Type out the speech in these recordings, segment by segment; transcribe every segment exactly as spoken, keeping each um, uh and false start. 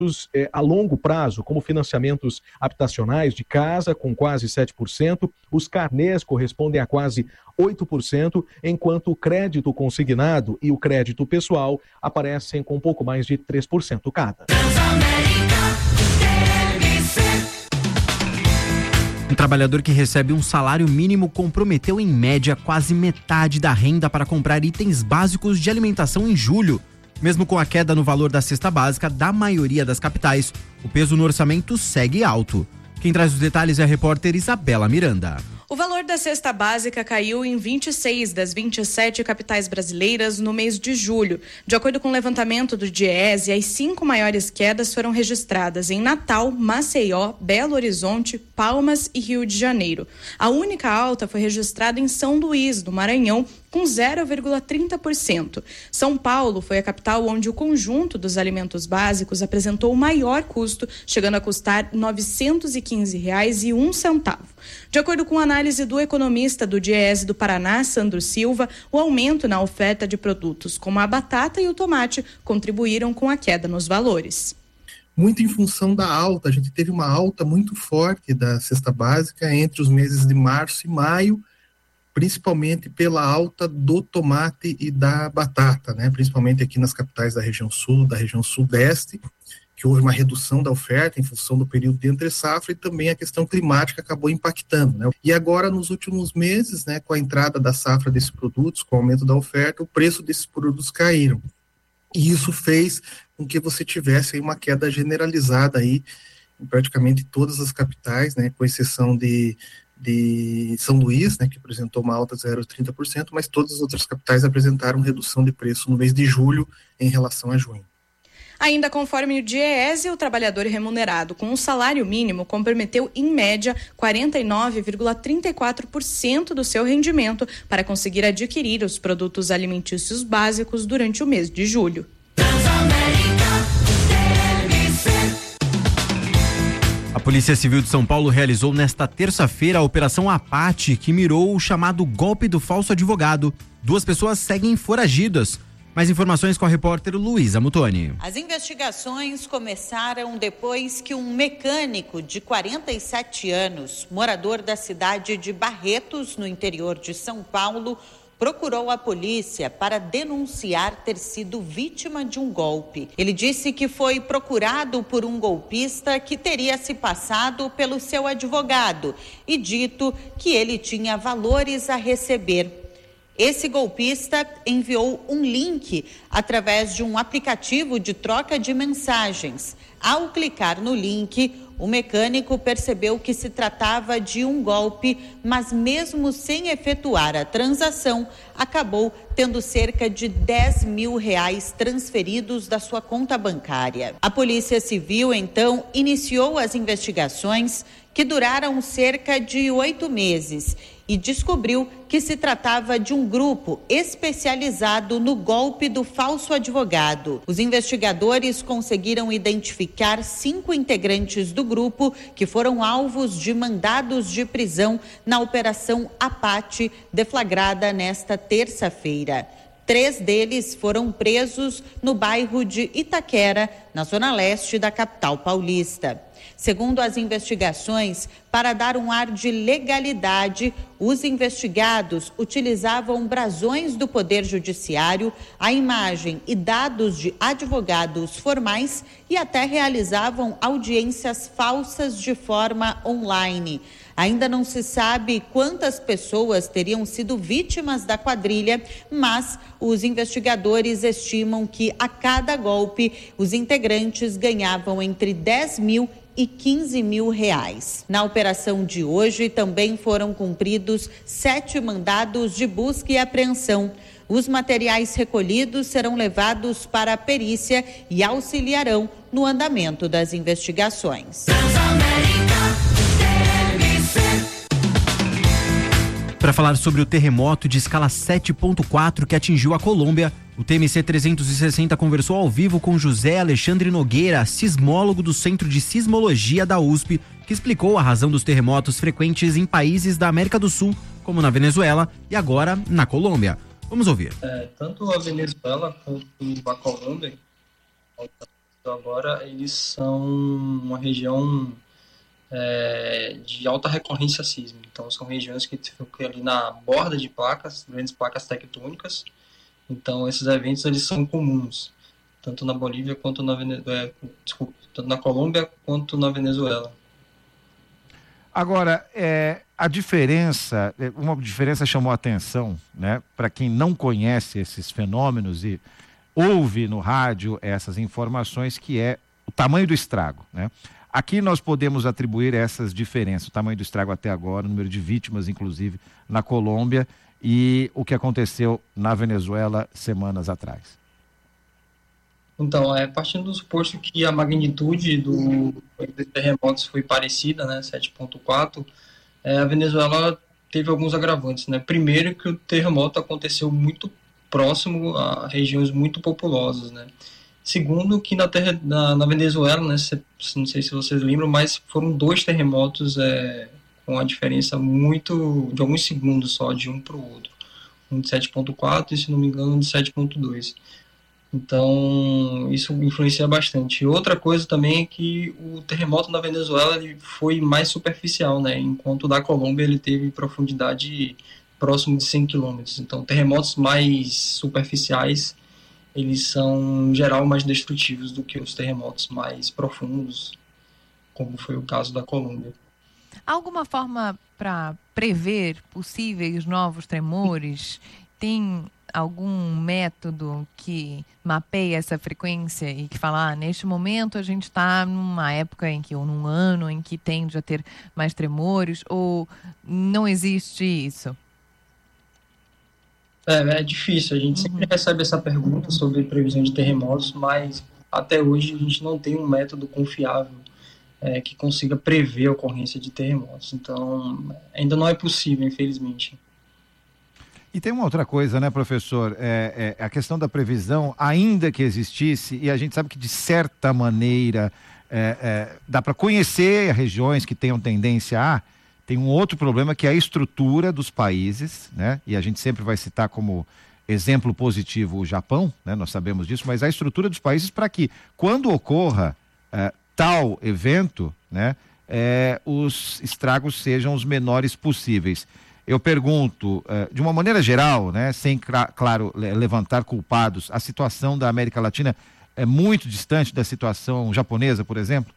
É, a longo prazo, como financiamentos habitacionais de casa, com quase sete por cento, os carnês correspondem a quase oito por cento, enquanto o crédito consignado e o crédito pessoal aparecem com um pouco mais de três por cento cada. Um trabalhador que recebe um salário mínimo comprometeu em média quase metade da renda para comprar itens básicos de alimentação em julho. Mesmo com a queda no valor da cesta básica da maioria das capitais, o peso no orçamento segue alto. Quem traz os detalhes é a repórter Isabela Miranda. O valor da cesta básica caiu em vinte e seis das vinte e sete capitais brasileiras no mês de julho. De acordo com o levantamento do Diese, as cinco maiores quedas foram registradas em Natal, Maceió, Belo Horizonte, Palmas e Rio de Janeiro. A única alta foi registrada em São Luís, do Maranhão, com zero vírgula trinta por cento. São Paulo foi a capital onde o conjunto dos alimentos básicos apresentou o maior custo, chegando a custar novecentos e quinze reais e um centavo. De acordo com a análise do economista do Diese do Paraná, Sandro Silva, o aumento na oferta de produtos como a batata e o tomate contribuíram com a queda nos valores. Muito em função da alta, a gente teve uma alta muito forte da cesta básica entre os meses de março e maio, principalmente pela alta do tomate e da batata, né? Principalmente aqui nas capitais da região sul, da região sudeste, que houve uma redução da oferta em função do período de entre-safra e também a questão climática acabou impactando, né? E agora, nos últimos meses, né, com a entrada da safra desses produtos, com o aumento da oferta, o preço desses produtos caíram. E isso fez com que você tivesse aí uma queda generalizada aí em praticamente todas as capitais, né, com exceção de de São Luís, né, que apresentou uma alta de zero vírgula trinta por cento, mas todas as outras capitais apresentaram redução de preço no mês de julho em relação a junho. Ainda conforme o Diese, o trabalhador remunerado com um salário mínimo comprometeu, em média, quarenta e nove vírgula trinta e quatro por cento do seu rendimento para conseguir adquirir os produtos alimentícios básicos durante o mês de julho. A Polícia Civil de São Paulo realizou nesta terça-feira a Operação Apate, que mirou o chamado golpe do falso advogado. Duas pessoas seguem foragidas. Mais informações com a repórter Luísa Mutoni. As investigações começaram depois que um mecânico de quarenta e sete anos, morador da cidade de Barretos, no interior de São Paulo, procurou a polícia para denunciar ter sido vítima de um golpe. Ele disse que foi procurado por um golpista que teria se passado pelo seu advogado e dito que ele tinha valores a receber. Esse golpista enviou um link através de um aplicativo de troca de mensagens. Ao clicar no link, o mecânico percebeu que se tratava de um golpe, mas mesmo sem efetuar a transação, acabou tendo cerca de dez mil reais transferidos da sua conta bancária. A Polícia Civil, então, iniciou as investigações que duraram cerca de oito meses e descobriu que se tratava de um grupo especializado no golpe do falso advogado. Os investigadores conseguiram identificar cinco integrantes do grupo que foram alvos de mandados de prisão na Operação Apate, deflagrada nesta terça-feira. Três deles foram presos no bairro de Itaquera, na zona leste da capital paulista. Segundo as investigações, para dar um ar de legalidade, os investigados utilizavam brasões do Poder Judiciário, a imagem e dados de advogados formais e até realizavam audiências falsas de forma online. Ainda não se sabe quantas pessoas teriam sido vítimas da quadrilha, mas os investigadores estimam que a cada golpe os integrantes ganhavam entre dez mil e quinze mil reais. Na operação de hoje também foram cumpridos sete mandados de busca e apreensão. Os materiais recolhidos serão levados para a perícia e auxiliarão no andamento das investigações. Para falar sobre o terremoto de escala sete ponto quatro que atingiu a Colômbia, o T M C trezentos e sessenta conversou ao vivo com José Alexandre Nogueira, sismólogo do Centro de Sismologia da U S P, que explicou a razão dos terremotos frequentes em países da América do Sul, como na Venezuela e agora na Colômbia. Vamos ouvir. É, tanto a Venezuela quanto a Colômbia, agora, eles são uma região é, de alta recorrência sísmica. Então, são regiões que ficam ali na borda de placas, grandes placas tectônicas. Então, esses eventos eles são comuns, tanto na Bolívia quanto na Venezuela, desculpa, tanto na Colômbia quanto na Venezuela. Agora, é, a diferença, uma diferença chamou a atenção, né, para quem não conhece esses fenômenos e ouve no rádio essas informações, que é o tamanho do estrago, né? Aqui nós podemos atribuir essas diferenças, o tamanho do estrago até agora, o número de vítimas, inclusive, na Colômbia, e o que aconteceu na Venezuela semanas atrás. Então, é, partindo do suposto que a magnitude do, dos terremotos foi parecida, né, sete ponto quatro, é, a Venezuela teve alguns agravantes, né? Primeiro, que o terremoto aconteceu muito próximo a regiões muito populosas, né? Segundo, que na, terra, na, na Venezuela, né, se, não sei se vocês lembram, mas foram dois terremotos é, com a diferença muito, de alguns segundos só, de um para o outro. Um de sete ponto quatro e, se não me engano, um de sete ponto dois. Então, isso influencia bastante. Outra coisa também é que o terremoto na Venezuela ele foi mais superficial, né, enquanto o da Colômbia ele teve profundidade próximo de cem quilômetros. Então, terremotos mais superficiais eles são, em geral, mais destrutivos do que os terremotos mais profundos, como foi o caso da Colômbia. Há alguma forma para prever possíveis novos tremores? Tem algum método que mapeia essa frequência e que fala, ah, neste momento a gente está numa época em que, ou num ano em que tende a ter mais tremores, ou não existe isso? É, é difícil, a gente uhum. sempre recebe essa pergunta sobre previsão de terremotos, mas até hoje a gente não tem um método confiável é, que consiga prever a ocorrência de terremotos. Então, ainda não é possível, infelizmente. E tem uma outra coisa, né, professor? É, é, a questão da previsão, ainda que existisse, e a gente sabe que de certa maneira é, é, dá para conhecer regiões que tenham tendência a... Tem um outro problema que é a estrutura dos países, né? E a gente sempre vai citar como exemplo positivo o Japão, né? Nós sabemos disso, mas a estrutura dos países para que, quando ocorra eh, tal evento, né? Eh, os estragos sejam os menores possíveis. Eu pergunto, eh, de uma maneira geral, né? Sem, claro, levantar culpados, a situação da América Latina é muito distante da situação japonesa, por exemplo?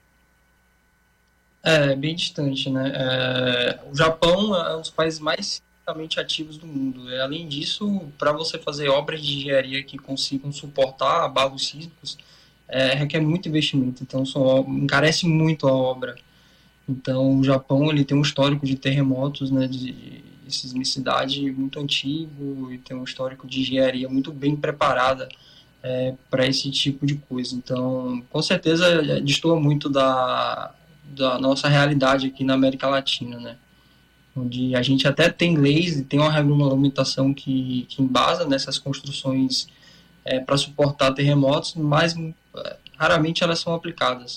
É, bem distante, né? É, o Japão é um dos países mais ativos do mundo. É, além disso, para você fazer obras de engenharia que consigam suportar abalos sísmicos, é, requer muito investimento. Então, só, encarece muito a obra. Então, o Japão ele tem um histórico de terremotos, né, de, de sismicidade muito antigo e tem um histórico de engenharia muito bem preparada é, para esse tipo de coisa. Então, com certeza, destoa muito da... da nossa realidade aqui na América Latina, né? Onde a gente até tem leis e tem uma regulamentação que, que embasa nessas construções é, para suportar terremotos, mas é, raramente elas são aplicadas.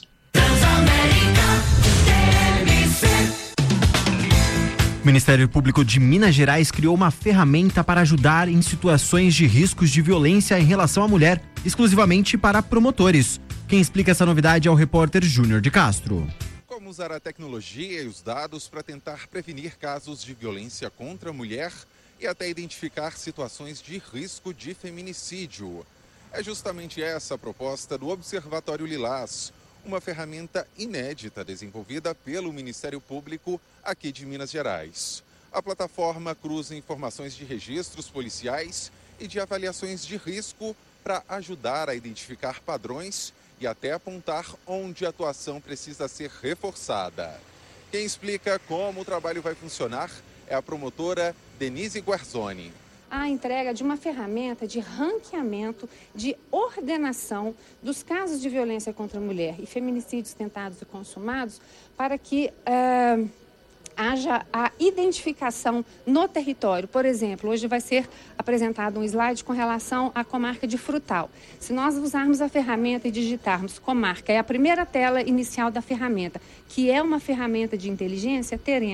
O Ministério Público de Minas Gerais criou uma ferramenta para ajudar em situações de riscos de violência em relação à mulher, exclusivamente para promotores. Quem explica essa novidade é o repórter Júnior de Castro. Como usar a tecnologia e os dados para tentar prevenir casos de violência contra a mulher e até identificar situações de risco de feminicídio. É justamente essa a proposta do Observatório Lilás, uma ferramenta inédita desenvolvida pelo Ministério Público aqui de Minas Gerais. A plataforma cruza informações de registros policiais e de avaliações de risco para ajudar a identificar padrões e até apontar onde a atuação precisa ser reforçada. Quem explica como o trabalho vai funcionar é a promotora Denise Guerzoni. A entrega de uma ferramenta de ranqueamento, de ordenação dos casos de violência contra a mulher e feminicídios tentados e consumados, para que uh, haja a identificação no território. Por exemplo, hoje vai ser apresentado um slide com relação à comarca de Frutal. Se nós usarmos a ferramenta e digitarmos comarca, é a primeira tela inicial da ferramenta, que é uma ferramenta de inteligência, teremos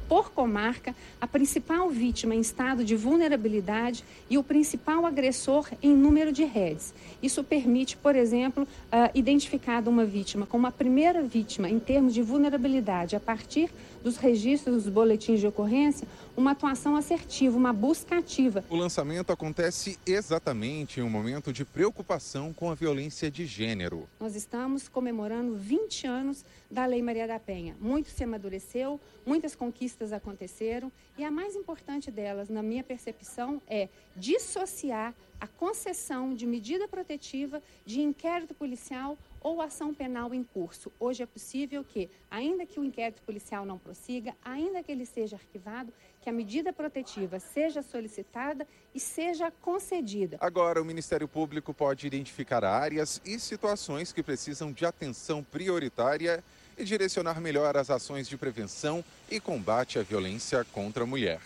por comarca, a principal vítima em estado de vulnerabilidade e o principal agressor em número de redes. Isso permite, por exemplo, uh, identificar uma vítima como a primeira vítima em termos de vulnerabilidade a partir dos registros dos boletins de ocorrência, uma atuação assertiva, uma busca ativa. O lançamento acontece exatamente em um momento de preocupação com a violência de gênero. Nós estamos comemorando vinte anos da Lei Maria da Penha. Muito se amadureceu, muitas conquistas aconteceram e a mais importante delas, na minha percepção, é dissociar a concessão de medida protetiva de inquérito policial ou ação penal em curso. Hoje é possível que, ainda que o inquérito policial não prossiga, ainda que ele seja arquivado, que a medida protetiva seja solicitada e seja concedida. Agora, o Ministério Público pode identificar áreas e situações que precisam de atenção prioritária e direcionar melhor as ações de prevenção e combate à violência contra a mulher.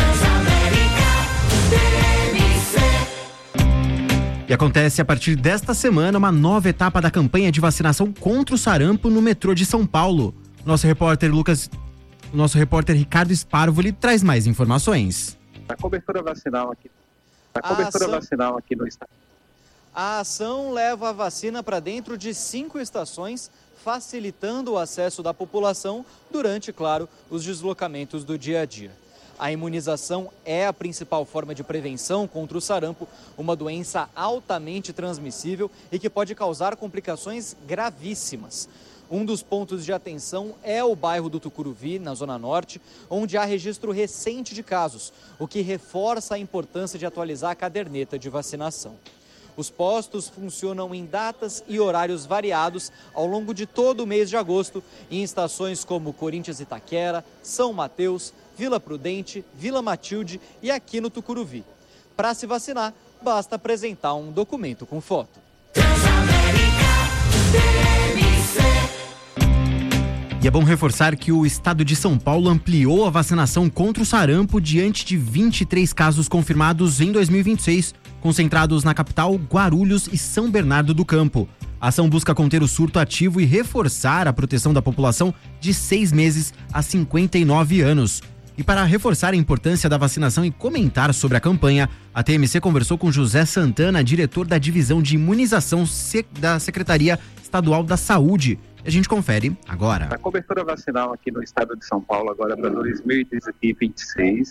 E acontece a partir desta semana uma nova etapa da campanha de vacinação contra o sarampo no metrô de São Paulo. Nosso repórter Lucas, nosso repórter Ricardo Sparvoli traz mais informações. A cobertura vacinal aqui, a cobertura ação... vacinal aqui no estado. A ação leva a vacina para dentro de cinco estações, facilitando o acesso da população durante, claro, os deslocamentos do dia a dia. A imunização é a principal forma de prevenção contra o sarampo, uma doença altamente transmissível e que pode causar complicações gravíssimas. Um dos pontos de atenção é o bairro do Tucuruvi, na Zona Norte, onde há registro recente de casos, o que reforça a importância de atualizar a caderneta de vacinação. Os postos funcionam em datas e horários variados ao longo de todo o mês de agosto, em estações como Corinthians Itaquera, São Mateus, Vila Prudente, Vila Matilde e aqui no Tucuruvi. Para se vacinar, basta apresentar um documento com foto. E é bom reforçar que o estado de São Paulo ampliou a vacinação contra o sarampo diante de vinte e três casos confirmados em dois mil e vinte e seis, concentrados na capital, Guarulhos e São Bernardo do Campo. A ação busca conter o surto ativo e reforçar a proteção da população de seis meses a cinquenta e nove anos. E para reforçar a importância da vacinação e comentar sobre a campanha, a T M C conversou com José Santana, diretor da Divisão de Imunização da Secretaria Estadual da Saúde. A gente confere agora. A cobertura vacinal aqui no estado de São Paulo, agora para dois mil e vinte e seis,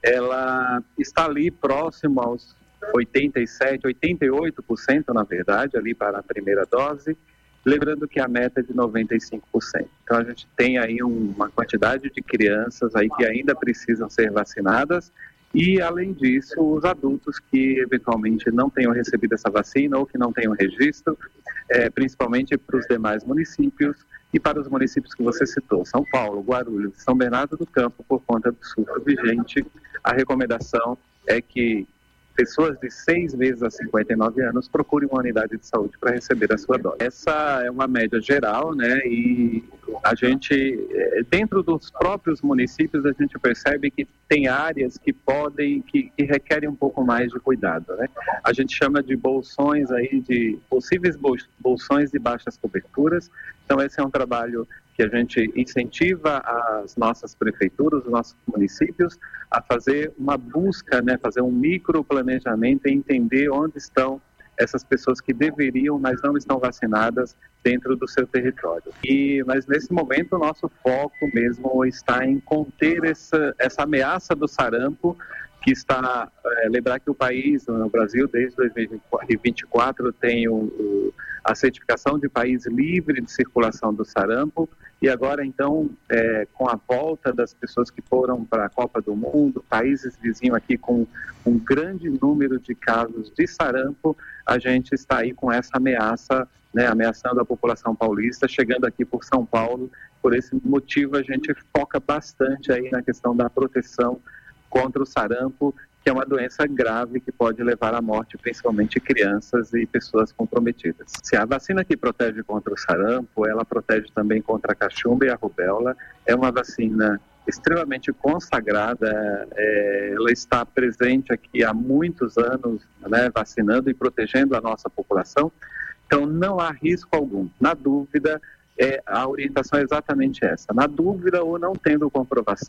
ela está ali próximo aos oitenta e sete, oitenta e oito por cento, na verdade, ali para a primeira dose. Lembrando que a meta é de noventa e cinco por cento. Então, a gente tem aí uma quantidade de crianças aí que ainda precisam ser vacinadas e, além disso, os adultos que eventualmente não tenham recebido essa vacina ou que não tenham registro, é, principalmente para os demais municípios e para os municípios que você citou, São Paulo, Guarulhos, São Bernardo do Campo, por conta do surto vigente. A recomendação é que pessoas de seis meses a cinquenta e nove anos procurem uma unidade de saúde para receber a sua dose. Essa é uma média geral, né? E a gente, dentro dos próprios municípios, a gente percebe que tem áreas que podem, que, que requerem um pouco mais de cuidado, né? A gente chama de bolsões aí, de possíveis bolsões de baixas coberturas. Então, esse é um trabalho que a gente incentiva as nossas prefeituras, os nossos municípios a fazer uma busca, né, fazer um microplanejamento e entender onde estão essas pessoas que deveriam, mas não estão vacinadas dentro do seu território. E, mas nesse momento o nosso foco mesmo está em conter essa, essa ameaça do sarampo, que está, é, lembrar que o país, no Brasil, desde dois mil e vinte e quatro, tem o, o, a certificação de país livre de circulação do sarampo, e agora, então, é, com a volta das pessoas que foram para a Copa do Mundo, países vizinhos aqui com um grande número de casos de sarampo, a gente está aí com essa ameaça, né, ameaçando a população paulista, chegando aqui por São Paulo. Por esse motivo, a gente foca bastante aí na questão da proteção contra o sarampo, que é uma doença grave que pode levar à morte, principalmente crianças e pessoas comprometidas. Se a vacina que protege contra o sarampo, ela protege também contra a cachumba e a rubéola, é uma vacina extremamente consagrada, é, ela está presente aqui há muitos anos, né, vacinando e protegendo a nossa população, então não há risco algum. Na dúvida, é, a orientação é exatamente essa. Na dúvida ou não tendo comprovação,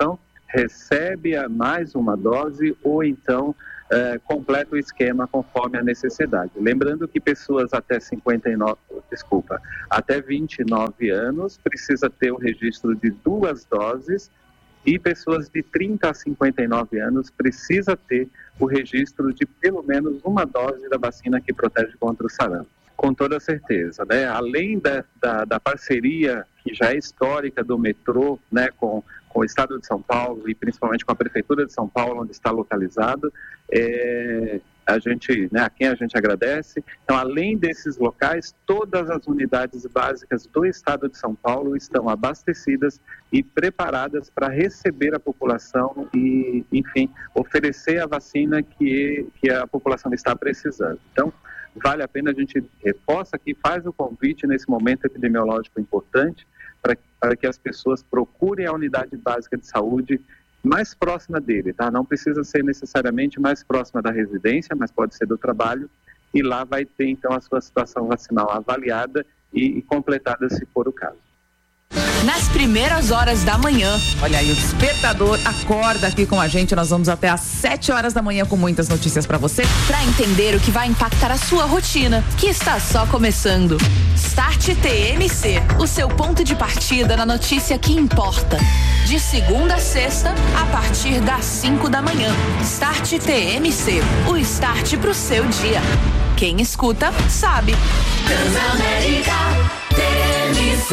recebe a mais uma dose ou então é, completa o esquema conforme a necessidade. Lembrando que pessoas até cinquenta e nove, desculpa, até vinte e nove anos precisa ter o registro de duas doses e pessoas de trinta a cinquenta e nove anos precisa ter o registro de pelo menos uma dose da vacina que protege contra o sarampo. Com toda certeza, né? Além da, da, da parceria que já é histórica do metrô, né, com, com o Estado de São Paulo e principalmente com a Prefeitura de São Paulo, onde está localizado, é, a gente, né, a quem a gente agradece. Então, além desses locais, todas as unidades básicas do Estado de São Paulo estão abastecidas e preparadas para receber a população e, enfim, oferecer a vacina que, que a população está precisando. Então, vale a pena, a gente reforça aqui, faz o convite nesse momento epidemiológico importante para, para que as pessoas procurem a unidade básica de saúde mais próxima dele, tá? Não precisa ser necessariamente mais próxima da residência, mas pode ser do trabalho, e lá vai ter então a sua situação vacinal avaliada e, e completada se for o caso. Nas primeiras horas da manhã, olha aí, o Despertador acorda aqui com a gente. Nós vamos até às sete horas da manhã com muitas notícias para você, para entender o que vai impactar a sua rotina, que está só começando. Start T M C, o seu ponto de partida na notícia que importa. De segunda a sexta, a partir das cinco da manhã. Start T M C, o start pro seu dia. Quem escuta, sabe. Transamérica T M C.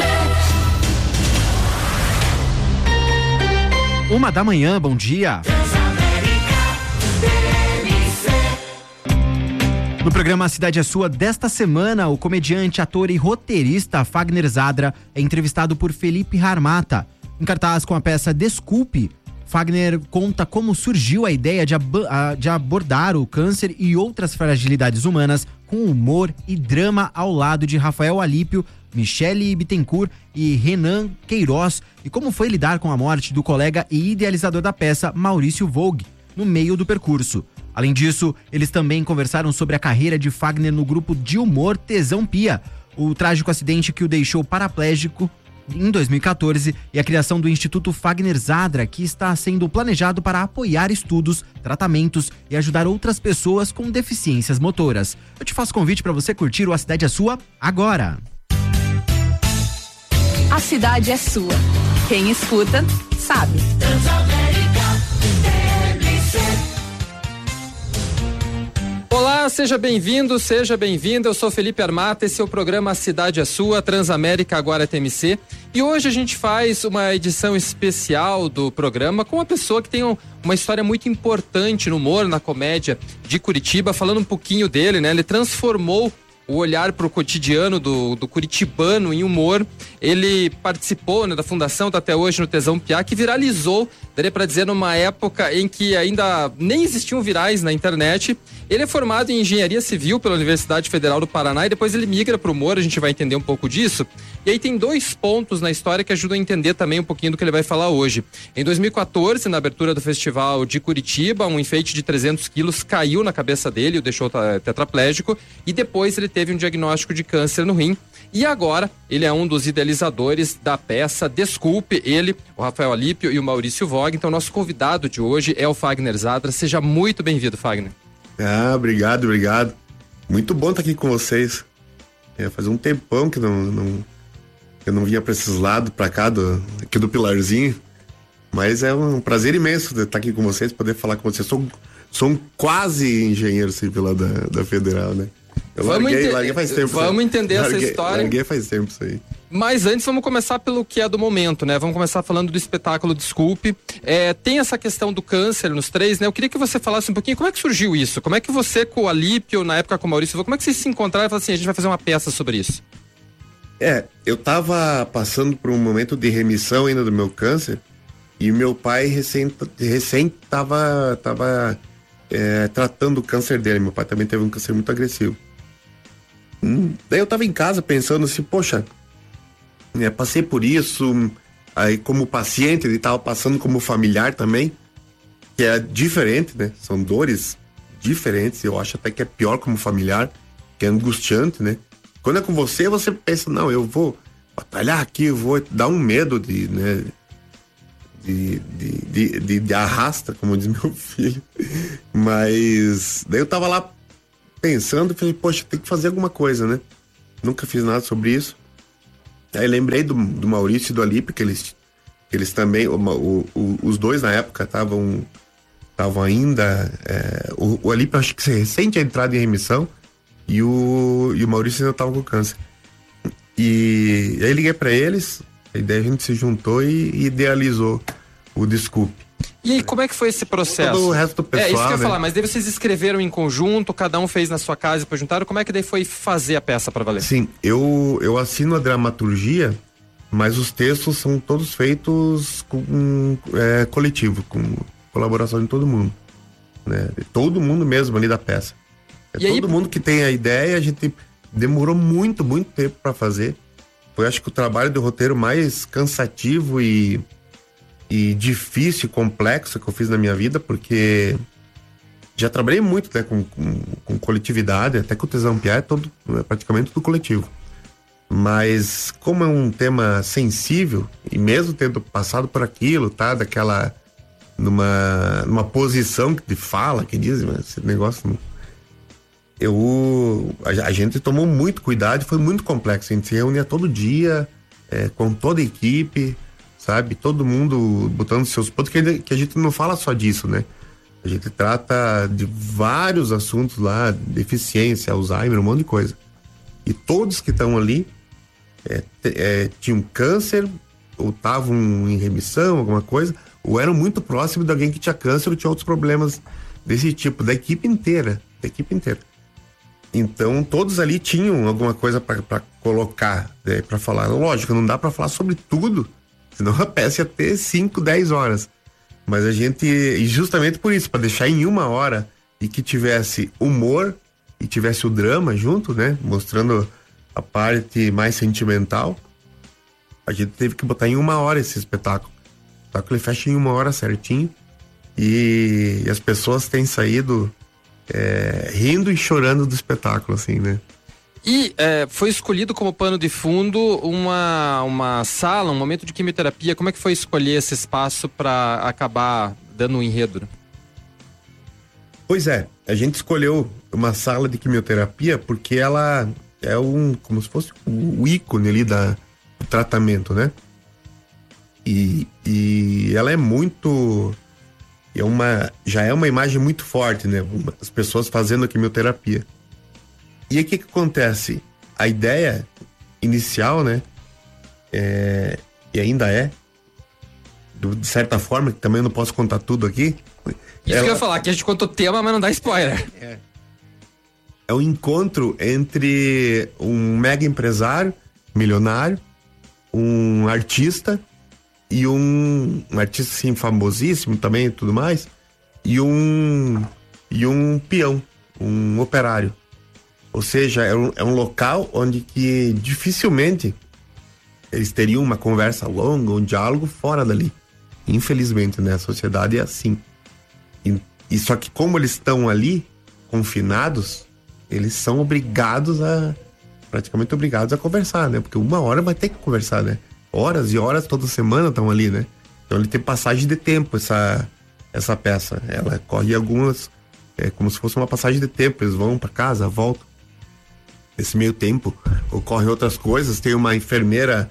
Uma da manhã, bom dia. No programa Cidade é Sua desta semana, o comediante, ator e roteirista Fagner Zadra é entrevistado por Felipe Harmata. Em cartaz com a peça Desculpe, Fagner conta como surgiu a ideia de, ab- de abordar o câncer e outras fragilidades humanas com humor e drama ao lado de Rafael Alípio, Michele Bittencourt e Renan Queiroz, e como foi lidar com a morte do colega e idealizador da peça, Maurício Vogue, no meio do percurso. Além disso, eles também conversaram sobre a carreira de Fagner no grupo de humor Tesão Pia, o trágico acidente que o deixou paraplégico em dois mil e quatorze e a criação do Instituto Fagner Zadra, que está sendo planejado para apoiar estudos, tratamentos e ajudar outras pessoas com deficiências motoras. Eu te faço convite para você curtir o A Cidade é Sua agora. A cidade é sua. Quem escuta, sabe. Olá, seja bem-vindo, seja bem-vinda. Eu sou Felipe Harmata, esse é o programa A Cidade é Sua, Transamérica agora T M C. E hoje a gente faz uma edição especial do programa com uma pessoa que tem um, uma história muito importante no humor, na comédia de Curitiba. Falando um pouquinho dele, né? Ele transformou o olhar para o cotidiano do, do curitibano em humor. Ele participou, né, da fundação, tá até hoje no Tesão Piá, que viralizou, daria para dizer, numa época em que ainda nem existiam virais na internet. Ele é formado em engenharia civil pela Universidade Federal do Paraná e depois ele migra para o humor, a gente vai entender um pouco disso. E aí tem dois pontos na história que ajudam a entender também um pouquinho do que ele vai falar hoje. Em dois mil e quatorze, na abertura do Festival de Curitiba, um enfeite de trezentos quilos caiu na cabeça dele, o deixou tetraplégico, e depois ele teve um diagnóstico de câncer no rim. E agora, ele é um dos idealizadores da peça Desculpe, ele, o Rafael Alípio e o Maurício Vogue. Então, nosso convidado de hoje é o Fagner Zadra. Seja muito bem-vindo, Fagner. Ah, obrigado, obrigado. Muito bom estar aqui com vocês. É, faz um tempão que não, não, eu não vinha para esses lados, para cá, do, aqui do Pilarzinho. Mas é um prazer imenso estar aqui com vocês, poder falar com vocês. Sou, sou um quase engenheiro civil lá da, da Federal, né? Eu vamos larguei, ente... larguei faz tempo. Vamos entender larguei, essa história. Larguei faz tempo isso aí. Mas antes vamos começar pelo que é do momento, né? Vamos começar falando do espetáculo Desculpe. É, tem essa questão do câncer nos três, né? Eu queria que você falasse um pouquinho como é que surgiu isso. Como é que você, com o Alípio, na época com o Maurício, como é que vocês se encontraram e falaram assim, a gente vai fazer uma peça sobre isso? É, eu tava passando por um momento de remissão ainda do meu câncer e meu pai recém, recém tava, tava é, tratando o câncer dele. Meu pai também teve um câncer muito agressivo. Hum, daí eu tava em casa pensando assim, poxa, é, passei por isso, aí como paciente, ele tava passando como familiar também, que é diferente, né? São dores diferentes, eu acho até que é pior como familiar, que é angustiante, né? Quando é com você, você pensa, não, eu vou batalhar aqui, eu vou dar um medo de, né, de, de, de, de, de arrasta, como diz meu filho. Mas daí eu tava lá pensando, falei, poxa, tem que fazer alguma coisa, né? Nunca fiz nada sobre isso. Aí lembrei do, do Maurício e do Alipe, que eles, que eles também, o, o, o, os dois na época estavam estavam ainda, é, o, o Alipe acho que recém tinha entrado em remissão e o, e o Maurício ainda estava com câncer. E, e aí liguei para eles, a ideia a gente se juntou e, e idealizou o Desculpe. E aí, como é que foi esse processo? Todo o resto do pessoal, é isso que eu ia né? falar, mas daí vocês escreveram em conjunto, cada um fez na sua casa e depois juntaram, como é que daí foi fazer a peça para valer? Sim, eu, eu assino a dramaturgia, mas os textos são todos feitos com é, coletivo, com colaboração de todo mundo, né? Todo mundo mesmo ali da peça. É E aí- todo mundo que tem a ideia, a gente demorou muito, muito tempo para fazer. Foi, acho que o trabalho do roteiro mais cansativo e e difícil e complexo que eu fiz na minha vida, porque já trabalhei muito, né, com, com, com coletividade, até com o Tesão Piá é todo, é praticamente tudo coletivo. Mas como é um tema sensível, e mesmo tendo passado por aquilo, tá, daquela numa, numa posição de fala, que dizem, mas esse negócio não, eu a, a gente tomou muito cuidado, foi muito complexo, a gente se reunia todo dia, é, com toda a equipe, sabe? Todo mundo botando seus pontos, que, que a gente não fala só disso, né? A gente trata de vários assuntos lá, deficiência, Alzheimer, um monte de coisa. E todos que estão ali é, é, tinham câncer, ou estavam em remissão, alguma coisa, ou eram muito próximos de alguém que tinha câncer ou tinha outros problemas desse tipo, da equipe inteira, da equipe inteira. Então, todos ali tinham alguma coisa para colocar, né, para falar. Lógico, não dá para falar sobre tudo, senão a peça ia ter cinco, dez horas. Mas a gente, e justamente por isso, para deixar em uma hora e que tivesse humor e tivesse o drama junto, né? Mostrando a parte mais sentimental, a gente teve que botar em uma hora esse espetáculo. O espetáculo ele fecha em uma hora certinho e, e as pessoas têm saído é, rindo e chorando do espetáculo, assim, né? E é, foi escolhido como pano de fundo uma, uma sala, um momento de quimioterapia. Como é que foi escolher esse espaço para acabar dando um enredo? Pois é, a gente escolheu uma sala de quimioterapia porque ela é um, como se fosse o ícone ali da, do tratamento, né? E, e ela é muito, é uma, já é uma imagem muito forte, né? As pessoas fazendo a quimioterapia. E aí o que que acontece? A ideia inicial, né? É, e ainda é, do- de certa forma, que também eu não posso contar tudo aqui. Isso que eu ia falar, que a gente conta o tema, mas não dá spoiler. É. É um encontro entre um mega empresário, milionário, um artista e um, um artista assim famosíssimo também e tudo mais, e um e um peão, um operário. Ou seja, é um, é um local onde que dificilmente eles teriam uma conversa longa, um diálogo fora dali. Infelizmente, né? A sociedade é assim. E, e só que como eles estão ali, confinados, eles são obrigados a, praticamente obrigados a conversar, né? Porque uma hora vai ter que conversar, né? Horas e horas toda semana estão ali, né? Então ele tem passagem de tempo, essa, essa peça. Ela corre algumas, é como se fosse uma passagem de tempo. Eles vão para casa, voltam. Nesse meio tempo ocorrem outras coisas. Tem uma enfermeira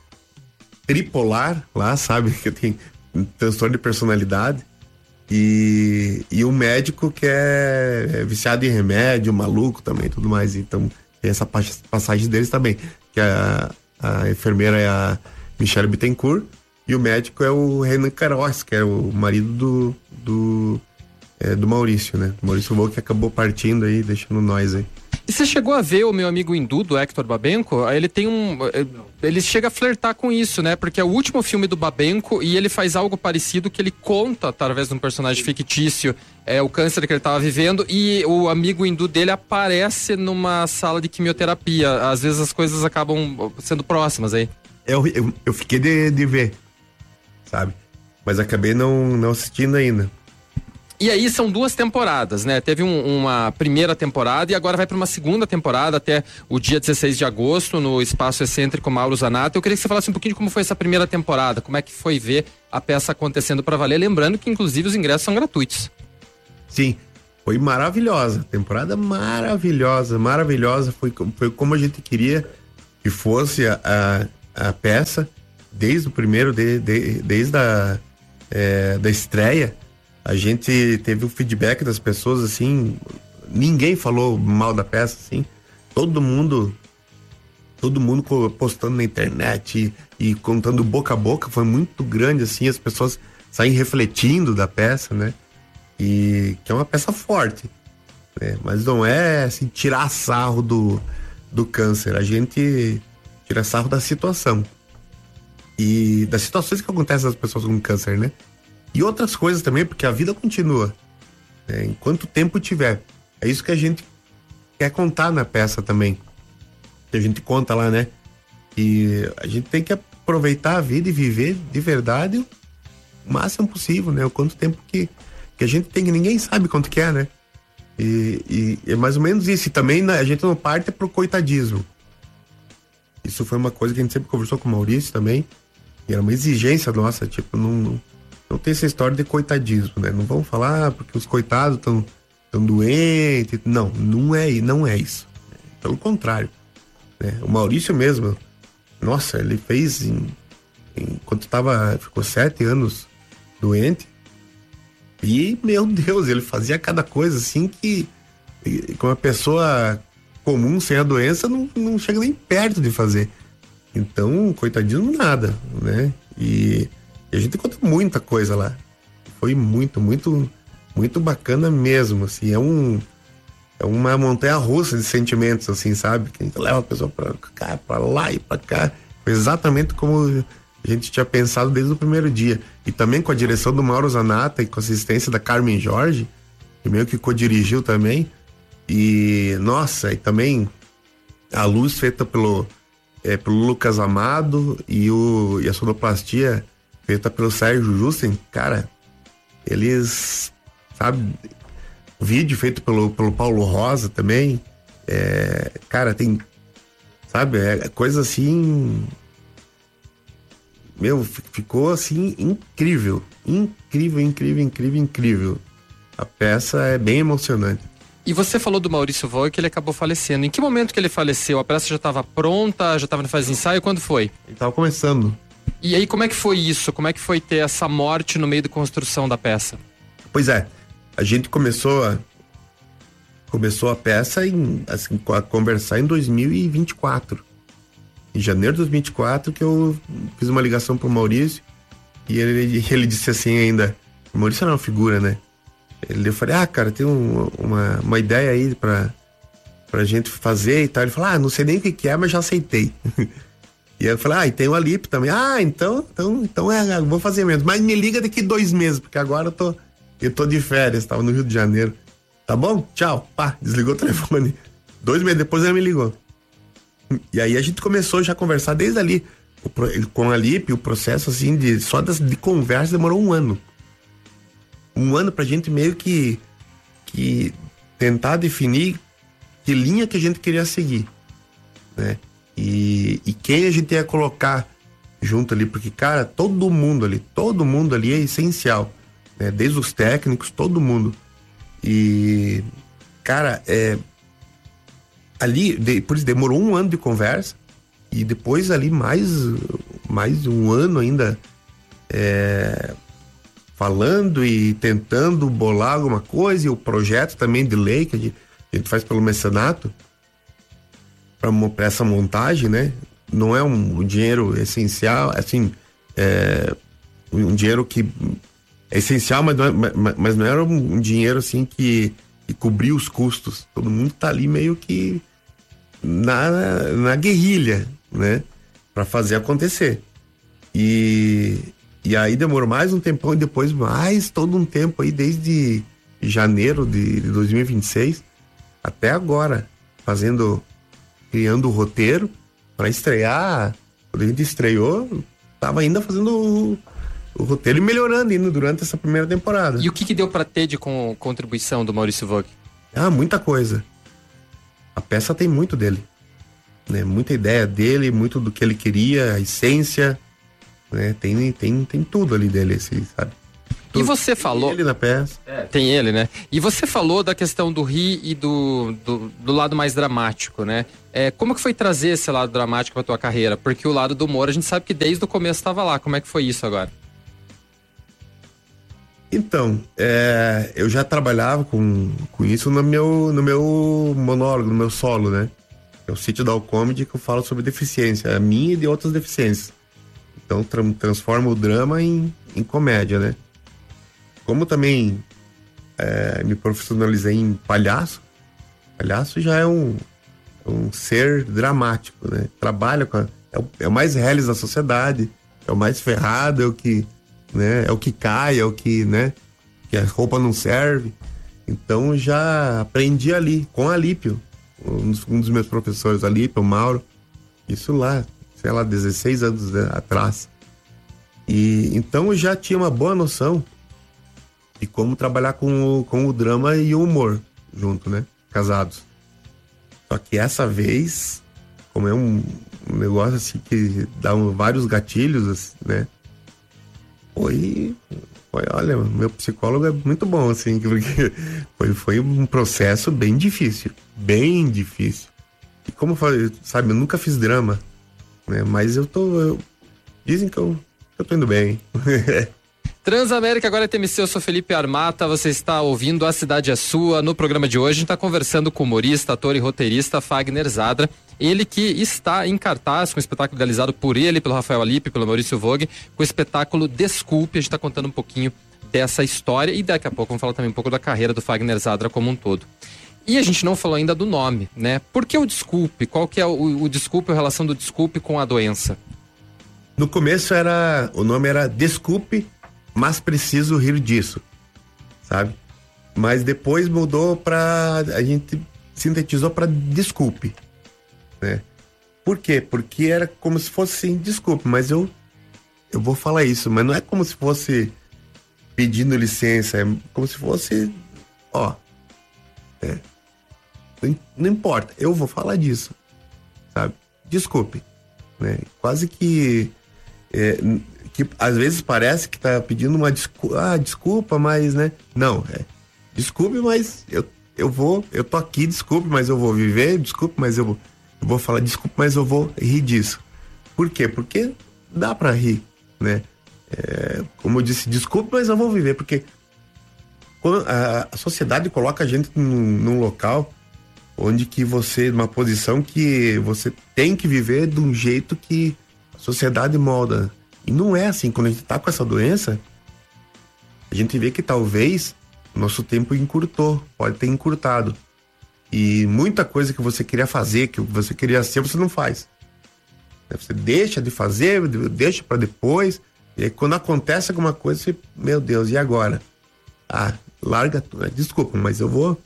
tripolar lá, sabe? Que tem um transtorno de personalidade. E, e um médico que é, é viciado em remédio, maluco também, tudo mais. Então tem essa pa- passagem deles também. Que a, a enfermeira é a Michelle Bittencourt e o médico é o Renan Queiroz, que é o marido do, do, é, do Maurício, né? O Maurício Vou, que acabou partindo aí, deixando nós aí. E você chegou a ver o meu amigo hindu, do Hector Babenco? Ele tem um... Ele chega a flertar com isso, né? Porque é o último filme do Babenco e ele faz algo parecido que ele conta, através de um personagem fictício, é, o câncer que ele estava vivendo, e o amigo hindu dele aparece numa sala de quimioterapia. Às vezes as coisas acabam sendo próximas aí. Eu, eu, eu fiquei de, de ver, sabe? Mas acabei não, não assistindo ainda. E aí são duas temporadas, né? Teve um, uma primeira temporada e agora vai para uma segunda temporada até o dia dezesseis de agosto no Espaço Excêntrico Mauro Zanata. Eu queria que você falasse um pouquinho de como foi essa primeira temporada, como é que foi ver a peça acontecendo para valer, lembrando que inclusive os ingressos são gratuitos. Sim, foi maravilhosa, temporada maravilhosa, maravilhosa, foi, foi como a gente queria que fosse a, a, a peça, desde o primeiro, de, de, desde a é, da estreia. A gente teve o feedback das pessoas, assim, ninguém falou mal da peça, assim, todo mundo, todo mundo postando na internet e, e contando boca a boca, foi muito grande, assim, as pessoas saem refletindo da peça, né, e que é uma peça forte, né, mas não é, assim, tirar sarro do, do câncer, a gente tira sarro da situação e das situações que acontecem às pessoas com câncer, né. E outras coisas também, porque a vida continua, né? Enquanto tempo tiver. É isso que a gente quer contar na peça também. Que a gente conta lá, né? E a gente tem que aproveitar a vida e viver de verdade o máximo possível, né? O quanto tempo que, que a gente tem, que ninguém sabe quanto que é, né? E, e é mais ou menos isso. E também a gente não parte pro coitadismo. Isso foi uma coisa que a gente sempre conversou com o Maurício também. E era uma exigência nossa, tipo, não... não Não tem essa história de coitadismo, né? Não vamos falar ah, porque os coitados estão tão doentes. Não, não é, não é isso. Pelo contrário. Né? O Maurício mesmo, nossa, ele fez em, em, quando tava, ficou sete anos doente. E, meu Deus, ele fazia cada coisa assim que com uma pessoa comum, sem a doença, não, não chega nem perto de fazer. Então, coitadismo nada, né? E E a gente conta muita coisa lá. Foi muito, muito, muito bacana mesmo, assim. É um... É uma montanha-russa de sentimentos, assim, sabe? Que a gente leva a pessoa pra cá, pra lá e pra cá. Foi exatamente como a gente tinha pensado desde o primeiro dia. E também com a direção do Mauro Zanata e com a assistência da Carmen Jorge, que meio que co-dirigiu também. E, nossa, e também a luz feita pelo, é, pelo Lucas Amado e, o, e a sonoplastia feita pelo Sérgio Justen, cara, eles, sabe, o vídeo feito pelo, pelo Paulo Rosa também, é, cara, tem, sabe, é coisa assim, meu, ficou assim, incrível, incrível, incrível, incrível, incrível. A peça é bem emocionante. E você falou do Maurício Voig, que ele acabou falecendo. Em que momento que ele faleceu? A peça já estava pronta, já estava na fase de ensaio? Quando foi? Ele estava começando. E aí, como é que foi isso? Como é que foi ter essa morte no meio da construção da peça? Pois é, a gente começou a, começou a peça em, assim, a conversar em dois mil e vinte e quatro. Em janeiro de dois mil e vinte e quatro que eu fiz uma ligação pro Maurício e ele, ele disse assim ainda, o Maurício era uma figura, né? Ele, eu falei, ah, cara, tem um, uma, uma ideia aí pra, pra gente fazer e tal. Ele falou, ah, não sei nem o que que é, mas já aceitei. E aí eu falei, ah, e tem o Alip também. Ah, então, então, então é, vou fazer mesmo. Mas me liga daqui dois meses, porque agora eu tô, eu tô de férias, tava no Rio de Janeiro. Tá bom? Tchau. Pá, desligou o telefone. Dois meses depois ele me ligou. E aí a gente começou já a conversar desde ali. O, com a Alip, o processo assim, de, só das, de conversa demorou um ano. Um ano pra gente meio que, que tentar definir que linha que a gente queria seguir, né? E, e quem a gente ia colocar junto ali, porque, cara, todo mundo ali, todo mundo ali é essencial, né? Desde os técnicos, todo mundo. E, cara, é, ali, depois demorou um ano de conversa, e depois ali mais, mais um ano ainda é, falando e tentando bolar alguma coisa, e o projeto também de lei que a gente, a gente faz pelo mecenato, para essa montagem, né? Não é um, um dinheiro essencial, assim, é, um dinheiro que é essencial, mas não, é, mas, mas não era um, um dinheiro assim que, que cobria os custos. Todo mundo tá ali meio que na, na guerrilha, né? Para fazer acontecer. E, e aí demorou mais um tempão e depois mais todo um tempo aí, desde janeiro de, de dois mil e vinte e seis até agora, fazendo... criando o roteiro para estrear. Quando a gente estreou, tava ainda fazendo o roteiro e melhorando indo durante essa primeira temporada. E o que, que deu para ter de com, contribuição do Maurício Vogue? Ah, muita coisa. A peça tem muito dele, né? Muita ideia dele, muito do que ele queria, a essência, né? Tem, tem, tem tudo ali dele, assim, sabe? E você falou... Tem ele na peça. É, tem ele, né? E você falou da questão do rir e do, do, do lado mais dramático, né? É, como que foi trazer esse lado dramático pra tua carreira? Porque o lado do humor, a gente sabe que desde o começo estava lá. Como é que foi isso agora? Então, é, eu já trabalhava com, com isso no meu, no meu monólogo, no meu solo, né? É o Sítio da Alcomedy, que eu falo sobre deficiência, a minha e de outras deficiências. Então, tra transforma o drama em, em comédia, né? Como também é, me profissionalizei em palhaço, palhaço já é um, um ser dramático, né? Trabalha com a, é, o, é o mais reles da sociedade, é o mais ferrado, é o que, né? É o que cai, é o que, né? Que a roupa não serve. Então já aprendi ali, com a Alípio, um dos, um dos meus professores, Alípio, o Mauro, isso lá, sei lá, dezesseis anos, né, atrás. E então eu já tinha uma boa noção de como trabalhar com o, com o drama e o humor junto, né? Casados. Só que essa vez, como é um, um negócio assim que dá um, vários gatilhos, né? Foi, foi, olha, meu psicólogo é muito bom, assim, porque foi, foi um processo bem difícil, bem difícil. E como eu falei, sabe, eu nunca fiz drama, né? Mas eu tô, eu, dizem que eu, eu tô indo bem. Transamérica, agora é T M C, eu sou Felipe Armata, você está ouvindo A Cidade é Sua. No programa de hoje a gente está conversando com o humorista, ator e roteirista Fagner Zadra, ele que está em cartaz com o espetáculo idealizado por ele, pelo Rafael Alípio, pelo Maurício Vogue, com o espetáculo Desculpe. A gente está contando um pouquinho dessa história e daqui a pouco vamos falar também um pouco da carreira do Fagner Zadra como um todo. E a gente não falou ainda do nome, né? Por que o Desculpe? Qual que é o, o Desculpe, a relação do Desculpe com a doença? No começo era, o nome era Desculpe, mas preciso rir disso, sabe? Mas depois mudou pra, a gente sintetizou pra desculpe, né? Por quê? Porque era como se fosse assim, desculpe, mas eu, eu vou falar isso, mas não é como se fosse pedindo licença, é como se fosse, ó, é, não, não importa, eu vou falar disso, sabe? Desculpe, né? Quase que... É, que às vezes parece que tá pedindo uma desculpa, ah, desculpa, mas, né? Não, é, desculpe, mas eu, eu vou, eu tô aqui, desculpe, mas eu vou viver, desculpe, mas eu vou, eu vou falar, desculpe, mas eu vou rir disso. Por quê? Porque dá pra rir, né? É, como eu disse, desculpe, mas eu vou viver, porque quando a, a sociedade coloca a gente num, num local onde que você, numa posição que você tem que viver de um jeito que a sociedade molda. E não é assim, quando a gente tá com essa doença, a gente vê que talvez nosso tempo encurtou, pode ter encurtado. E muita coisa que você queria fazer, que você queria ser, você não faz. Você deixa de fazer, deixa para depois, e aí quando acontece alguma coisa, você, meu Deus, e agora? Ah, larga tudo, desculpa, mas eu vou...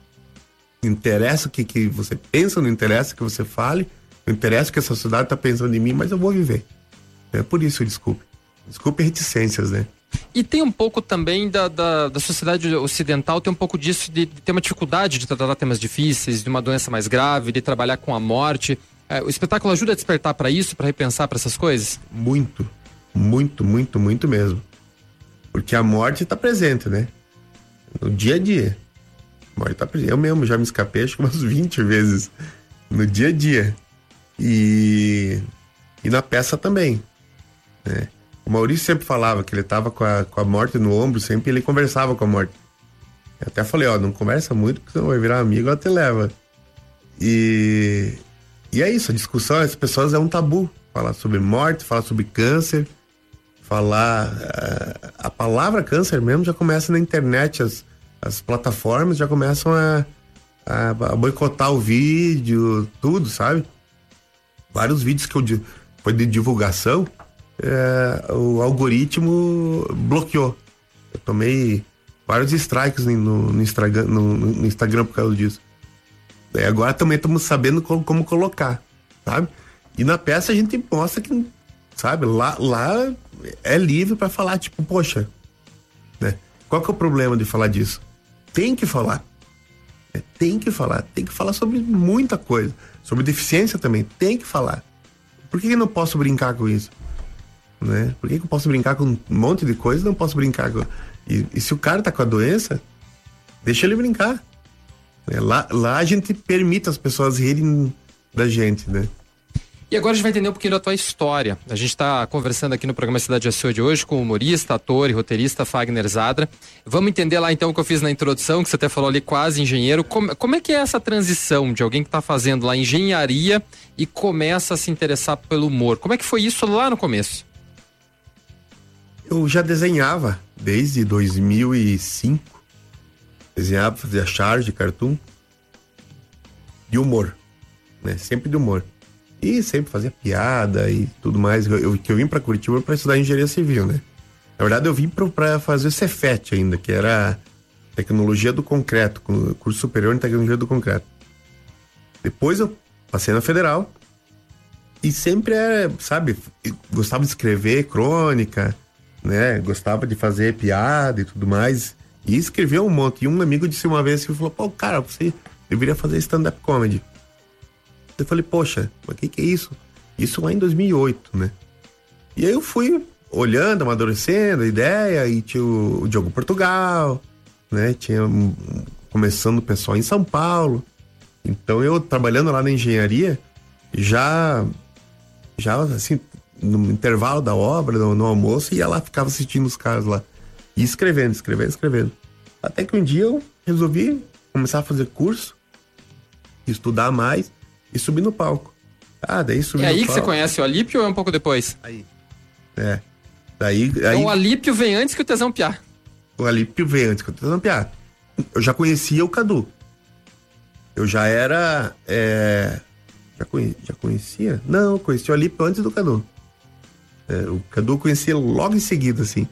Não interessa o que, que você pensa, não interessa o que você fale, não interessa o que a sociedade tá pensando em mim, mas eu vou viver. É por isso, desculpe. Desculpe reticências, né? E tem um pouco também da, da, da sociedade ocidental, tem um pouco disso de, de ter uma dificuldade de tratar temas difíceis, de uma doença mais grave, de trabalhar com a morte. É, o espetáculo ajuda a despertar para isso, para repensar para essas coisas? Muito, muito, muito, muito mesmo. Porque a morte está presente, né? No dia a dia. A morte tá presente. Eu mesmo já me escapei acho que umas vinte vezes. No dia a dia. E, e na peça também. Né? O Maurício sempre falava que ele tava com a, com a morte no ombro, sempre ele conversava com a morte. Eu até falei, ó, não conversa muito, porque senão vai virar amigo, ela te leva. E, e é isso, a discussão, as pessoas é um tabu. Falar sobre morte, falar sobre câncer, falar... A, a palavra câncer mesmo já começa na internet, as, as plataformas já começam a, a, a boicotar o vídeo, tudo, sabe? Vários vídeos que eu... Foi de divulgação... É, o algoritmo bloqueou. Eu tomei vários strikes no, no, Instagram, no, no Instagram por causa disso. E agora também estamos sabendo como, como colocar, sabe? E na peça a gente mostra que, sabe, lá, lá é livre para falar, tipo, poxa, né? Qual que é o problema de falar disso? Tem que falar. É, tem que falar. Tem que falar sobre muita coisa. Sobre deficiência também. Tem que falar. Por que eu não posso brincar com isso? Né? Por que eu posso brincar com um monte de coisa e não posso brincar com... E, e se o cara tá com a doença, deixa ele brincar. É, lá, lá a gente permite as pessoas rirem da gente, né? E agora a gente vai entender um pouquinho da tua história. A gente está conversando aqui no programa Cidade é Sua de hoje com o humorista, ator e roteirista Fagner Zadra. Vamos entender lá então o que eu fiz na introdução, que você até falou ali, quase engenheiro. Como, como é que é essa transição de alguém que está fazendo lá engenharia e começa a se interessar pelo humor? Como é que foi isso lá no começo? Eu já desenhava desde dois mil e cinco. Desenhava, fazia charge de cartoon. De humor, né? Sempre de humor. E sempre fazia piada e tudo mais. Eu, eu, que eu vim pra Curitiba pra estudar engenharia civil, né? Na verdade, eu vim pra, pra fazer o Cefet ainda, que era tecnologia do concreto, curso superior em tecnologia do concreto. Depois eu passei na Federal e sempre era, sabe, gostava de escrever crônica, né? Gostava de fazer piada e tudo mais. E escrevia um monte. E um amigo disse uma vez, que falou, pô, cara, você deveria fazer stand-up comedy. Eu falei, poxa, mas o que que é isso? Isso lá em dois mil e oito, né? E aí eu fui olhando, amadurecendo a ideia, e tinha o, o Diogo Portugal, né? Tinha um, começando o pessoal em São Paulo. Então eu, trabalhando lá na engenharia, já, já assim, no intervalo da obra, no, no almoço, ia lá, ficava assistindo os caras lá. E escrevendo, escrevendo, escrevendo. Até que um dia eu resolvi começar a fazer curso, estudar mais, e subir no palco. Ah, daí subi no palco. É aí que palco. você conhece o Alípio ou é um pouco depois? Aí. É. Daí, então aí... o Alípio vem antes que o Tesão Piá. O Alípio vem antes que o Tesão Piá. Eu já conhecia o Cadu. Eu já era... É... Já, conhe... já conhecia? Não, eu conhecia o Alípio antes do Cadu. É, o Cadu eu conhecia logo em seguida, assim.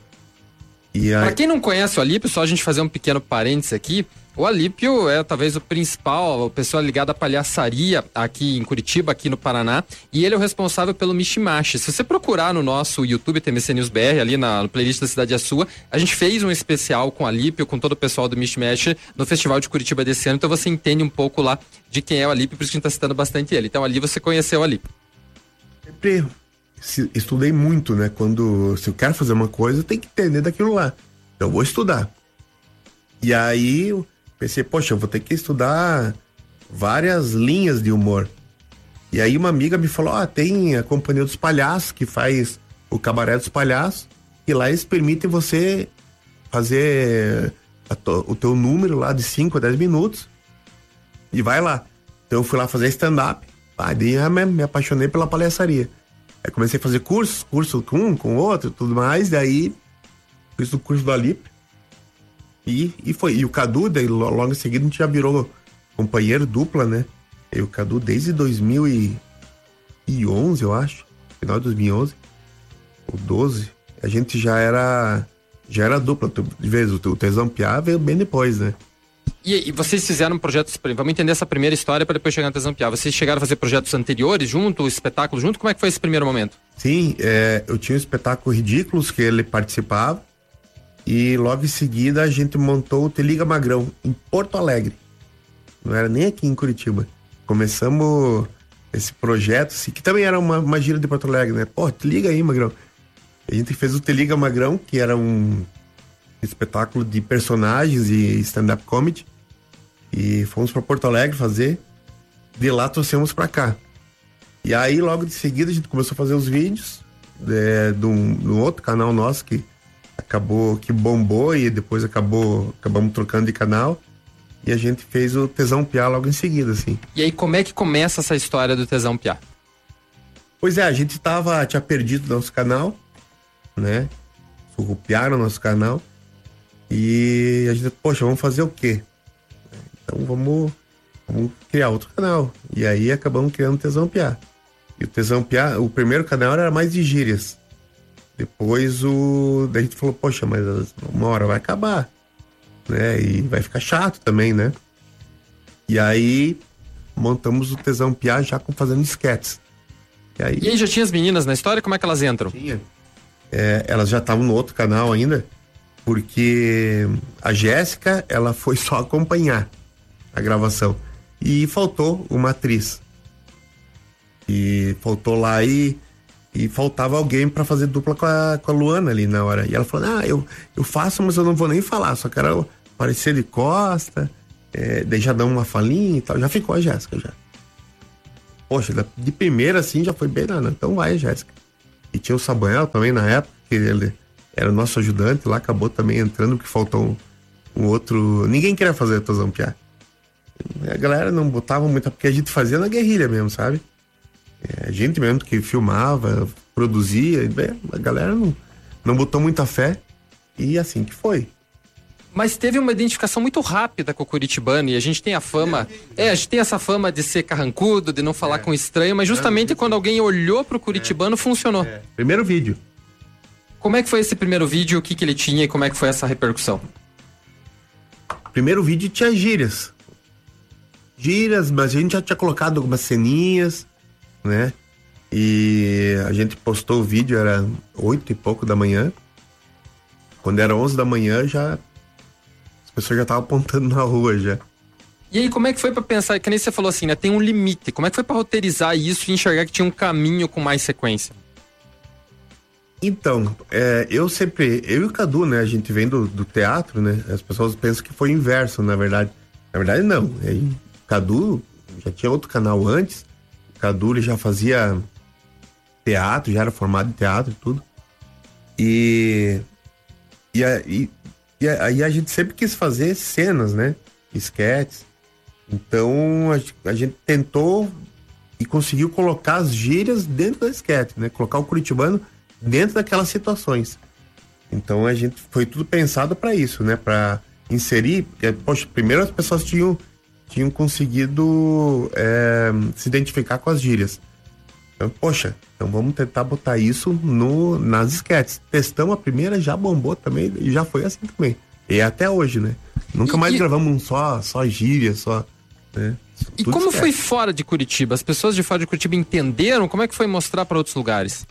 E aí... Pra quem não conhece o Alípio, só a gente fazer um pequeno parênteses aqui. O Alípio é talvez o principal, a pessoa ligada à palhaçaria aqui em Curitiba, aqui no Paraná, e ele é o responsável pelo Mishimash. Se você procurar no nosso YouTube, T M C News B R, ali na no playlist da Cidade é Sua, a gente fez um especial com o Alípio, com todo o pessoal do Mishimash no Festival de Curitiba desse ano, então você entende um pouco lá de quem é o Alípio, por isso que a gente tá citando bastante ele. Então ali você conheceu o Alípio. Sempre estudei muito, né? Quando, se eu quero fazer uma coisa, eu tenho que entender daquilo lá. Então eu vou estudar. E aí... eu pensei, poxa, eu vou ter que estudar várias linhas de humor. E aí uma amiga me falou, ah, tem a Companhia dos Palhaços, que faz o Cabaré dos Palhaços, e lá eles permitem você fazer a to, o teu número lá de cinco a dez minutos, e vai lá. Então eu fui lá fazer stand-up, aí eu me, me apaixonei pela palhaçaria. Aí comecei a fazer cursos, curso com um, com outro, tudo mais, daí fiz o curso do Alípio. E, e foi. E o Cadu, daí, logo em seguida, a gente já virou companheiro dupla, né? E o Cadu, desde dois mil e onze, eu acho. Final de dois mil e onze. Ou doze. A gente já era. Já era dupla. De vez o Tesão Piá veio bem depois, né? E, e vocês fizeram projetos. Vamos entender essa primeira história para depois chegar no Tesão Piá. Vocês chegaram a fazer projetos anteriores junto, espetáculo junto? Como é que foi esse primeiro momento? Sim, é, eu tinha um espetáculo Ridículos que ele participava. E logo em seguida a gente montou o Te Liga Magrão, em Porto Alegre. Não era nem aqui em Curitiba. Começamos esse projeto, assim, que também era uma, uma gira de Porto Alegre, né? Pô, te liga aí, Magrão. A gente fez o Te Liga Magrão, que era um espetáculo de personagens e stand-up comedy. E fomos para Porto Alegre fazer. De lá trouxemos para cá. E aí, logo de seguida, a gente começou a fazer os vídeos é, de um, de um outro canal nosso que acabou, que bombou e depois acabou, acabamos trocando de canal. E a gente fez o Tesão Piá logo em seguida, assim. E aí, como é que começa essa história do Tesão Piá? Pois é, a gente tava, tinha perdido o nosso canal, né? Surrupiaram o nosso canal. E a gente, poxa, vamos fazer o quê? Então vamos, vamos criar outro canal. E aí acabamos criando o Tesão Piá. E o Tesão Piá, o primeiro canal era mais de gírias. Depois o. Daí a gente falou, poxa, mas uma hora vai acabar. Né? E vai ficar chato também, né? E aí montamos o Tesão Piá já com fazendo esquetes. E aí... e aí já tinha as meninas na história? Como é que elas entram? Tinha. é, elas já estavam no outro canal ainda, porque a Jéssica, ela foi só acompanhar a gravação. E faltou uma atriz. E faltou lá e, e faltava alguém para fazer dupla com a, com a Luana ali na hora. E ela falou, ah, eu, eu faço, mas eu não vou nem falar, só quero aparecer de costa, é, daí já dá uma falinha e tal. Já ficou a Jéssica, já. Poxa, de primeira assim já foi bem, não, então vai, Jéssica. E tinha o Samuel também na época, que ele era o nosso ajudante lá, acabou também entrando, porque faltou um, um outro... Ninguém queria fazer Tesão Piá. A galera não botava muito, porque a gente fazia na guerrilha mesmo, sabe? É, a gente mesmo que filmava, produzia, bem, a galera não, não botou muita fé, e assim que foi. Mas teve uma identificação muito rápida com o curitibano, e a gente tem a fama, é, a gente tem essa fama de ser carrancudo, de não falar é. com estranho, mas justamente é. quando alguém olhou pro curitibano, é. funcionou. É. Primeiro vídeo. Como é que foi esse primeiro vídeo, o que que ele tinha e como é que foi essa repercussão? Primeiro vídeo tinha gírias. Gírias, mas a gente já tinha colocado algumas ceninhas, né? E a gente postou o vídeo, era oito e pouco da manhã. Quando era onze da manhã, já... A pessoa já tava apontando na rua já. E aí, como é que foi pra pensar, que nem você falou assim, né? Tem um limite. Como é que foi pra roteirizar isso e enxergar que tinha um caminho com mais sequência? Então, é, eu sempre... Eu e o Cadu, né? A gente vem do, do teatro, né? As pessoas pensam que foi o inverso, na verdade. Na verdade, não. É, o Cadu já tinha outro canal antes. O Cadu, ele já fazia teatro, já era formado em teatro e tudo. E... E... e E aí a gente sempre quis fazer cenas, né? Esquetes. Então a, a gente tentou e conseguiu colocar as gírias dentro da esquete, né? Colocar o curitibano dentro daquelas situações. Então a gente foi tudo pensado para isso, né? Para inserir. Porque, poxa, primeiro as pessoas tinham, tinham conseguido é, se identificar com as gírias. Então, poxa, então vamos tentar botar isso no, nas esquetes. Testamos a primeira, já bombou também, e já foi assim também. E até hoje, né? Nunca e, mais e... gravamos um só, só gíria, só... Né? E Tudo como esquete. foi fora de Curitiba? As pessoas de fora de Curitiba entenderam? Como é que foi mostrar para outros lugares?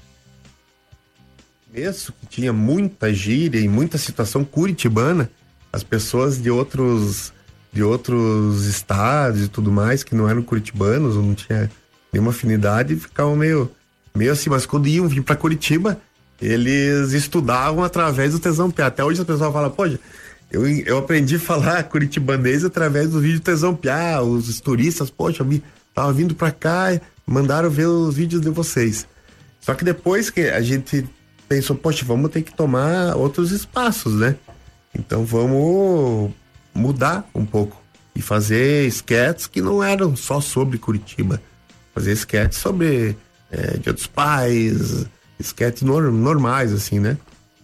Mesmo que tinha muita gíria e muita situação curitibana, as pessoas de outros, de outros estados e tudo mais, que não eram curitibanos, ou não tinha... nenhuma afinidade, ficavam meio, meio assim, mas quando iam vir pra Curitiba, eles estudavam através do Tesão Piá. Até hoje a pessoa fala, poxa, eu, eu aprendi a falar curitibanês através do vídeo Tesão Piá, os turistas, poxa, eu tava vindo pra cá, mandaram ver os vídeos de vocês. Só que depois que a gente pensou, poxa, vamos ter que tomar outros espaços, né? Então vamos mudar um pouco e fazer sketches que não eram só sobre Curitiba. Fazer sketches sobre é, Dia dos Pais, sketches nor- normais, assim, né?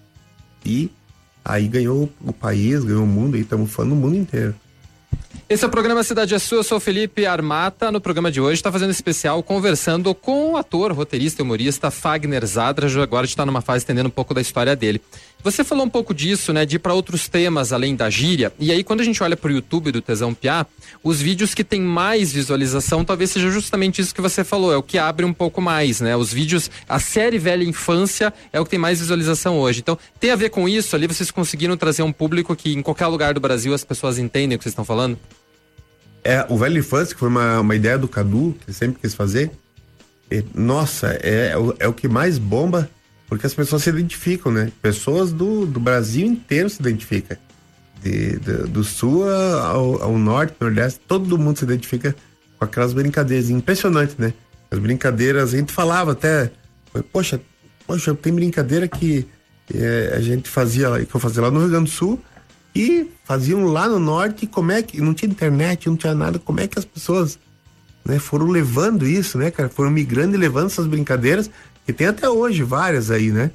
E aí ganhou o país, ganhou o mundo, e estamos falando no mundo inteiro. Esse é o programa Cidade é Sua, eu sou o Felipe Armata. No programa de hoje está fazendo especial conversando com o ator, roteirista e humorista Fagner Zadra. Agora a gente está numa fase entendendo um pouco da história dele. Você falou um pouco disso, né, de ir para outros temas além da gíria. E aí quando a gente olha para o YouTube do Tesão Piá, os vídeos que tem mais visualização talvez seja justamente isso que você falou, é o que abre um pouco mais, né? Os vídeos, a série Velha Infância é o que tem mais visualização hoje. Então tem a ver com isso, ali vocês conseguiram trazer um público que em qualquer lugar do Brasil as pessoas entendem o que vocês estão falando? É, o Velha Infância, que foi uma, uma ideia do Cadu, que ele sempre quis fazer. E, nossa, é, é, o, é o que mais bomba, porque as pessoas se identificam, né? Pessoas do, do Brasil inteiro se identificam. De, de, do sul ao, ao norte, nordeste, todo mundo se identifica com aquelas brincadeiras. Impressionante, né? As brincadeiras, a gente falava até, poxa, poxa, tem brincadeira que é, a gente fazia, que eu fazia lá no Rio Grande do Sul, e faziam lá no norte, como é que, não tinha internet, não tinha nada, como é que as pessoas, né, foram levando isso, né, cara, foram migrando e levando essas brincadeiras, que tem até hoje várias aí, né,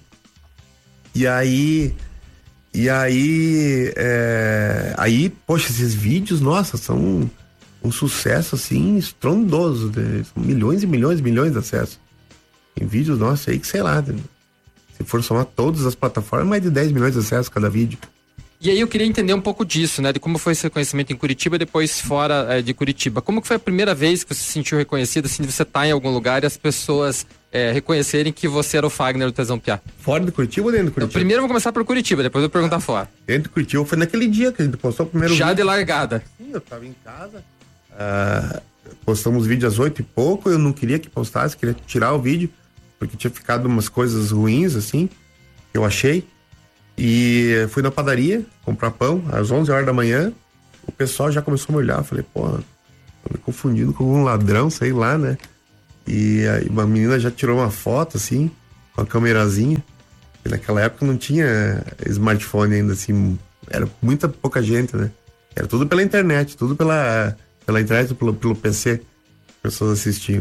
e aí, e aí, é, aí, poxa, esses vídeos, nossa, são um, um sucesso, assim, estrondoso, né? São milhões e milhões e milhões de acessos, tem vídeos, nossa, aí que sei lá, né? Se for somar todas as plataformas, mais de dez milhões de acessos cada vídeo. E aí eu queria entender um pouco disso, né? De como foi esse reconhecimento em Curitiba e depois fora é, de Curitiba. Como que foi a primeira vez que você se sentiu reconhecido, assim, de você estar em algum lugar e as pessoas é, reconhecerem que você era o Fagner do Tesão Piá? Fora de Curitiba ou dentro de Curitiba? Eu primeiro vou começar por Curitiba, depois eu vou perguntar fora. Dentro de Curitiba foi naquele dia que a gente postou o primeiro Já vídeo. de largada. Sim, eu tava em casa. Ah, postamos vídeo às oito e pouco, eu não queria que postasse, queria tirar o vídeo, porque tinha ficado umas coisas ruins, assim, que eu achei. E fui na padaria comprar pão às onze horas da manhã. O pessoal já começou a me olhar. Eu falei, pô, tô me confundindo com um ladrão, sei lá, né? E aí uma menina já tirou uma foto, assim, com a câmerazinha. E naquela época não tinha smartphone ainda, assim, era muita pouca gente, né? Era tudo pela internet, tudo pela, pela internet, pelo, pelo P C, as pessoas assistiam.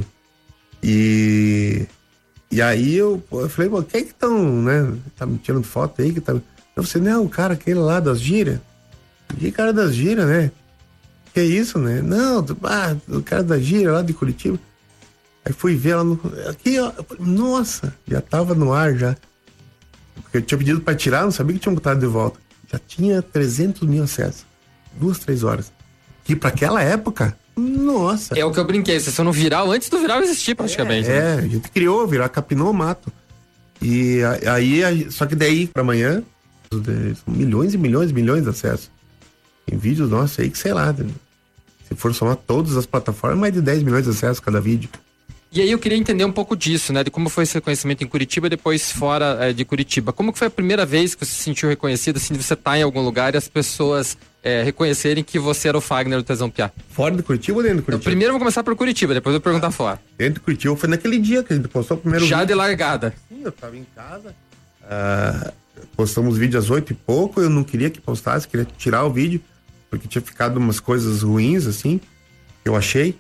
E, e aí eu, eu falei, pô, quem é que estão, né? Tá me tirando foto aí? Que tá... Eu falei, não, o cara aquele lá das gírias. Que cara das gírias, né? Que é isso, né? Não, ah, o cara da gíria lá de Curitiba. Aí fui ver ela no... Aqui, ó. Nossa, já tava no ar já. Porque eu tinha pedido pra tirar, não sabia que tinha botado de volta. Já tinha trezentos mil acessos. Duas, três horas. E pra aquela época, nossa. É o que eu brinquei, você só no viral antes do viral existir praticamente. É, né? é, a gente criou, virar, capinou o mato. E aí, só que daí pra amanhã, milhões e milhões e milhões de acessos. Em vídeos, nossa, aí que sei lá. Se for somar todas as plataformas, mais de dez milhões de acessos cada vídeo. E aí eu queria entender um pouco disso, né? De como foi esse reconhecimento em Curitiba e depois fora é, de Curitiba. Como que foi a primeira vez que você se sentiu reconhecido, assim, de você estar em algum lugar e as pessoas é, reconhecerem que você era o Fagner do Tesão Piá? Fora de Curitiba ou dentro de Curitiba? Eu primeiro vou começar por Curitiba, depois eu vou perguntar fora. Dentro de Curitiba foi naquele dia que a gente postou o primeiro Já vídeo. de largada. Sim, eu tava em casa. Ah, postamos vídeo às oito e pouco, eu não queria que postasse, queria tirar o vídeo, porque tinha ficado umas coisas ruins, assim, que eu achei.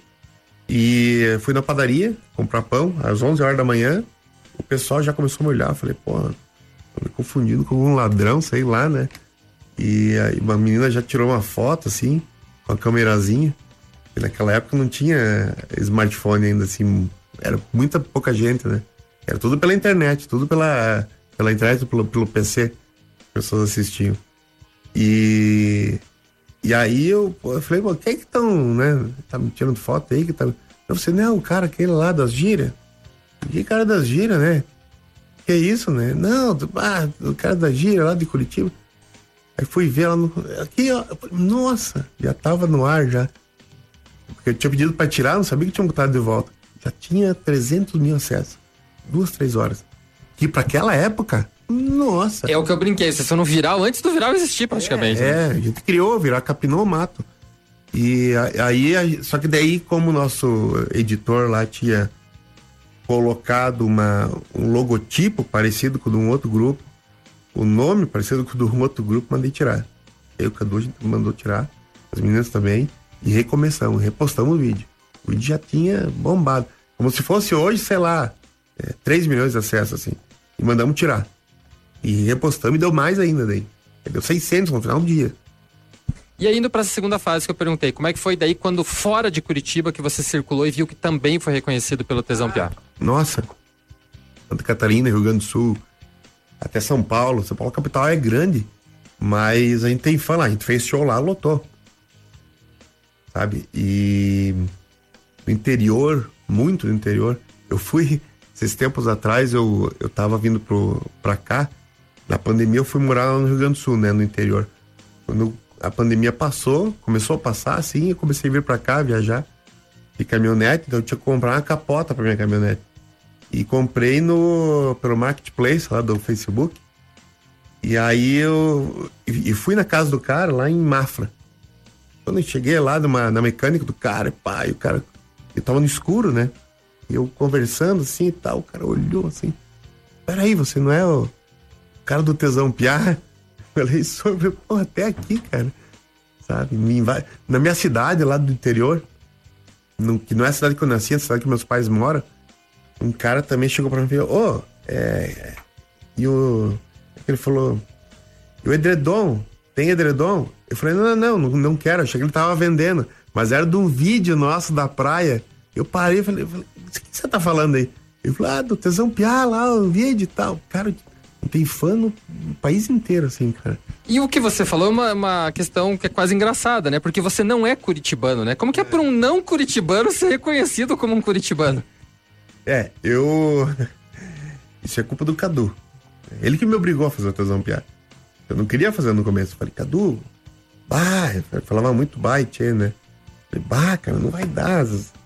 E fui na padaria comprar pão às onze horas da manhã. O pessoal já começou a me olhar. Eu falei, pô, tô me confundindo com um ladrão, sei lá, né? E aí uma menina já tirou uma foto, assim, com a câmerazinha. E naquela época não tinha smartphone ainda, assim, era muita pouca gente, né? Era tudo pela internet, tudo pela, pela internet, pelo, pelo P C, as pessoas assistiam. E... E aí eu, eu falei, pô, quem é que estão, né? Tá me tirando foto aí? Que tá... Eu falei, não, o cara aquele lá das gírias. Que cara das gírias, né? Que é isso, né? Não, ah, o cara da gíria lá de Curitiba. Aí fui ver ela no... Aqui, ó. Nossa, já tava no ar já. Porque eu tinha pedido pra tirar, não sabia que tinha botado de volta. Já tinha trezentos mil acessos. Duas, três horas. Que pra aquela época... Nossa. É o que eu brinquei, você só no viral antes do viral existir praticamente. É, né? é, a gente criou, virar, capinou o mato. E aí, só que daí, como o nosso editor lá tinha colocado uma, um logotipo parecido com o de um outro grupo, o nome parecido com o de um outro grupo, mandei tirar. Aí o Cadu a gente mandou tirar, as meninas também, e recomeçamos, repostamos o vídeo. O vídeo já tinha bombado. Como se fosse hoje, sei lá, é, três milhões de acessos, assim. E mandamos tirar. E repostamos e deu mais ainda daí. Deu seiscentos no final do dia. E aí, indo para essa segunda fase que eu perguntei, como é que foi daí quando fora de Curitiba que você circulou e viu que também foi reconhecido pelo Tesão Piá? Nossa, Santa Catarina, Rio Grande do Sul, até São Paulo. São Paulo capital é grande, mas a gente tem fã lá, a gente fez show lá, lotou. Sabe? E no interior, muito no interior, eu fui, esses tempos atrás, eu, eu tava vindo pro, pra cá. Na pandemia eu fui morar lá no Rio Grande do Sul, né, no interior. Quando a pandemia passou, começou a passar assim, eu comecei a vir pra cá, viajar de caminhonete, então eu tinha que comprar uma capota pra minha caminhonete. E comprei no, pelo Marketplace lá do Facebook. E aí eu e fui na casa do cara lá em Mafra. Quando eu cheguei lá numa, na mecânica do cara, pá, e o cara, ele tava no escuro, né? E eu conversando assim e tal, o cara olhou assim, peraí, você não é o cara do Tesão Piá? Falei sobre, pô, até aqui, cara, sabe? Na minha cidade lá do interior, no, que não é a cidade que eu nasci, é a cidade que meus pais moram, um cara também chegou pra mim e falou, ô, oh, é... E o... Ele falou, e o edredom? Tem edredom? Eu falei, não, não, não, não quero, achei que ele tava vendendo, mas era de um vídeo nosso da praia. Eu parei e falei, falei, o que você tá falando aí? Ele falou, ah, do Tesão Piá lá, o vídeo e tal. Cara, tem fã no país inteiro, assim, cara. E o que você falou é uma, uma questão que é quase engraçada, né? Porque você não é curitibano, né? Como que é, é por um não curitibano ser reconhecido como um curitibano? É, eu... Isso é culpa do Cadu. Ele que me obrigou a fazer o Tesão Piá. Eu não queria fazer no começo. Eu falei, Cadu, bah, eu falava muito bah, tchê, né? Eu falei, bah, cara, não vai dar.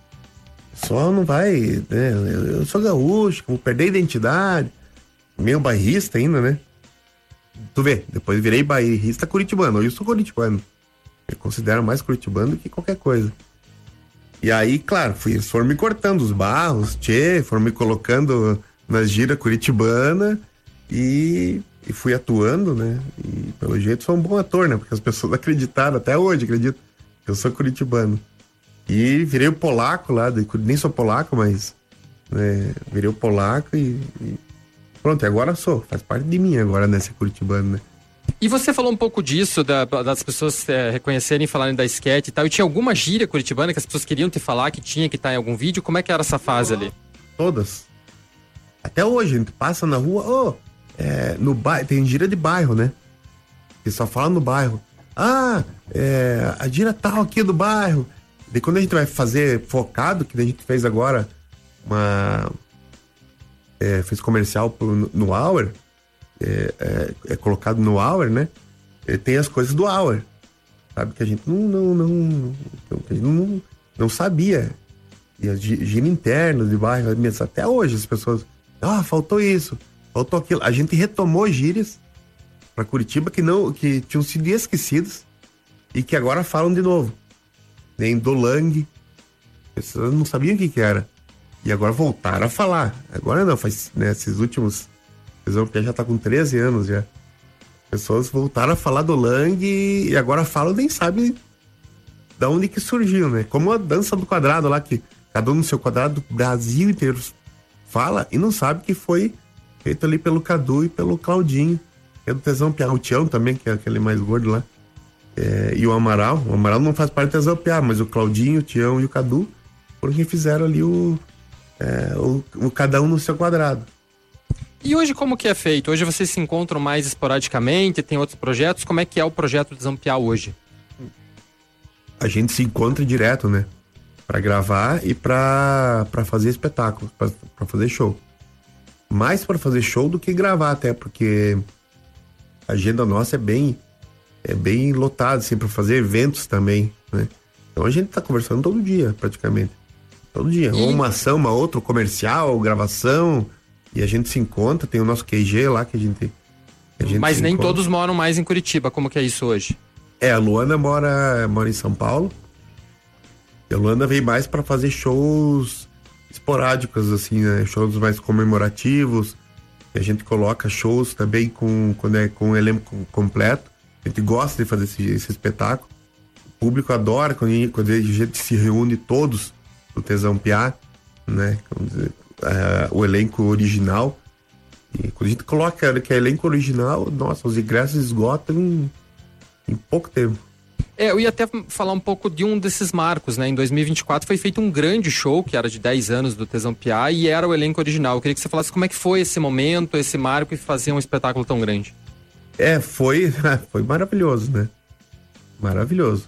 Só não vai, né? Eu, eu sou gaúcho, vou perder a identidade. Meio bairrista ainda, né? Tu vê, depois virei bairrista curitibano. Hoje eu sou curitibano. Eu considero mais curitibano do que qualquer coisa. E aí, claro, fui, eles foram me cortando os barros, tchê, foram me colocando na gira curitibana e, e fui atuando, né? E pelo jeito sou um bom ator, né? Porque as pessoas acreditaram, até hoje acreditam que eu sou curitibano. E virei o polaco lá, nem sou polaco, mas né, virei o polaco e, e pronto, e agora sou, faz parte de mim agora, né, ser curitibano, né? E você falou um pouco disso, da, das pessoas é, reconhecerem, falarem da esquete e tal. E tinha alguma gíria curitibana que as pessoas queriam te falar, que tinha que estar em algum vídeo? Como é que era essa fase ali? Todas. Até hoje, a gente passa na rua, oh, é, no bairro, tem gíria de bairro, né? Que só fala no bairro. Ah, é, a gíria tal aqui do bairro. E quando a gente vai fazer focado, que a gente fez agora, uma... É, fez comercial pro, no Hour, é, é, é colocado no Hour, né? E tem as coisas do Hour, sabe? Que a gente não, não, não, a gente não, não sabia. E as gírias internas de bairro, até hoje as pessoas, ah, faltou isso, faltou aquilo. A gente retomou gírias para Curitiba que, não, que tinham sido esquecidas e que agora falam de novo. Nem Dolang, as pessoas não sabiam o que que era. E agora voltaram a falar. Agora não, faz, né, esses últimos... Vocês vão já tá com treze anos já. Pessoas voltaram a falar do Lang e agora falam, nem sabem de onde que surgiu, né? Como a dança do quadrado lá, que cada um no seu quadrado do Brasil inteiro fala e não sabe que foi feito ali pelo Cadu e pelo Claudinho, que é do Tesão Piá. O Tião também, que é aquele mais gordo lá. É, e o Amaral. O Amaral não faz parte do Tesão Piá, mas o Claudinho, o Tião e o Cadu foram quem fizeram ali o... É, o, o cada um no seu quadrado. E hoje como que é feito? Hoje vocês se encontram mais esporadicamente, tem outros projetos? Como é que é o projeto de Zampiá hoje? A gente se encontra direto, né? Pra gravar e pra, pra fazer espetáculo, pra, pra fazer show. Mais pra fazer show do que gravar até, porque a agenda nossa é bem, é bem lotada, assim, pra fazer eventos também, né? Então a gente tá conversando todo dia, praticamente. Todo dia. E... Ou uma ação, uma outra, comercial, gravação. E a gente se encontra, tem o nosso Q G lá que a gente. A gente Mas nem encontra. todos moram mais em Curitiba, como que é isso hoje? É, a Luana mora, mora em São Paulo. E a Luana veio mais pra fazer shows esporádicos, assim, né? Shows mais comemorativos. E a gente coloca shows também com, quando é com o elenco completo. A gente gosta de fazer esse, esse espetáculo. O público adora quando a gente, quando a gente se reúne todos do Tesão Piá, né? Uh, o elenco original. E quando a gente coloca que é elenco original, nossa, os ingressos esgotam em, em pouco tempo. É, eu ia até falar um pouco de um desses marcos, né? Em dois mil e vinte e quatro foi feito um grande show, que era de dez anos do Tesão Piá, e era o elenco original. Eu queria que você falasse como é que foi esse momento, esse marco, e fazer um espetáculo tão grande. É, foi, foi maravilhoso, né? Maravilhoso.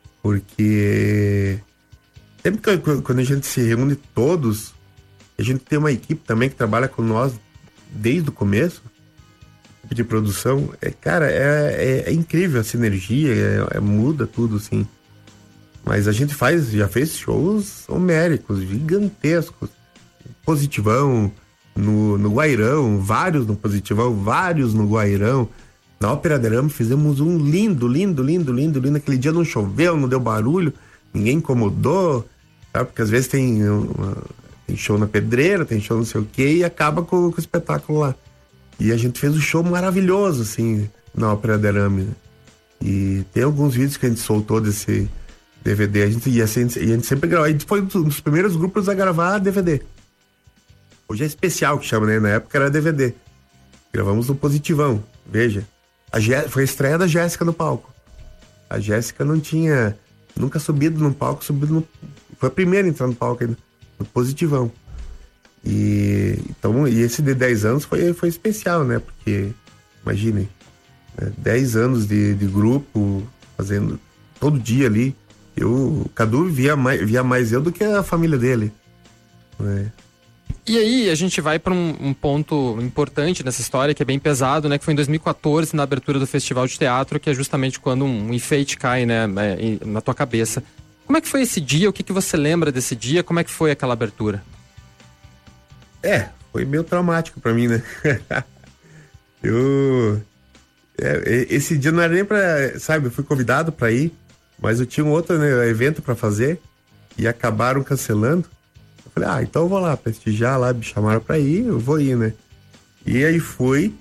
Porque sempre que quando a gente se reúne todos, a gente tem uma equipe também que trabalha com nós desde o começo, de produção. É, cara, é, é, é incrível a sinergia, é, é, muda tudo, assim. Mas a gente faz, já fez shows homéricos, gigantescos. Positivão, no, no Guairão, vários no Positivão, vários no Guairão. Na Ópera de Arame fizemos um lindo, lindo, lindo, lindo, lindo. Aquele dia não choveu, não deu barulho, ninguém incomodou, sabe? Porque às vezes tem, uma, tem show na pedreira, tem show não sei o quê, e acaba com, com o espetáculo lá. E a gente fez um show maravilhoso, assim, na Ópera de Arame. Né? E tem alguns vídeos que a gente soltou desse D V D. A gente, e, assim, e a gente sempre gravou. A gente foi um dos primeiros grupos a gravar D V D. Hoje é especial que chama, né? Na época era D V D. Gravamos no Positivão, veja. A Gé... Foi a estreia da Jéssica no palco. A Jéssica não tinha nunca subido no palco, subido no... Foi a primeira a entrar no palco ainda, no Positivão. E, então, e esse de dez anos foi, foi especial, né? Porque, imaginem, né? dez anos de, de grupo, fazendo todo dia ali. Eu, o Cadu via mais, via mais eu do que a família dele. Né? E aí a gente vai para um, um ponto importante nessa história, que é bem pesado, né? Que foi em dois mil e quatorze, na abertura do Festival de Teatro, que é justamente quando um, um enfeite cai, né, na tua cabeça. Como é que foi esse dia? O que, que você lembra desse dia? Como é que foi aquela abertura? É, foi meio traumático para mim, né? eu... É, esse dia não era nem pra... Sabe, eu fui convidado para ir, mas eu tinha um outro, né, evento para fazer e acabaram cancelando. Eu falei, ah, então eu vou lá prestigiar lá, me chamaram pra ir, eu vou ir, né? E aí fui,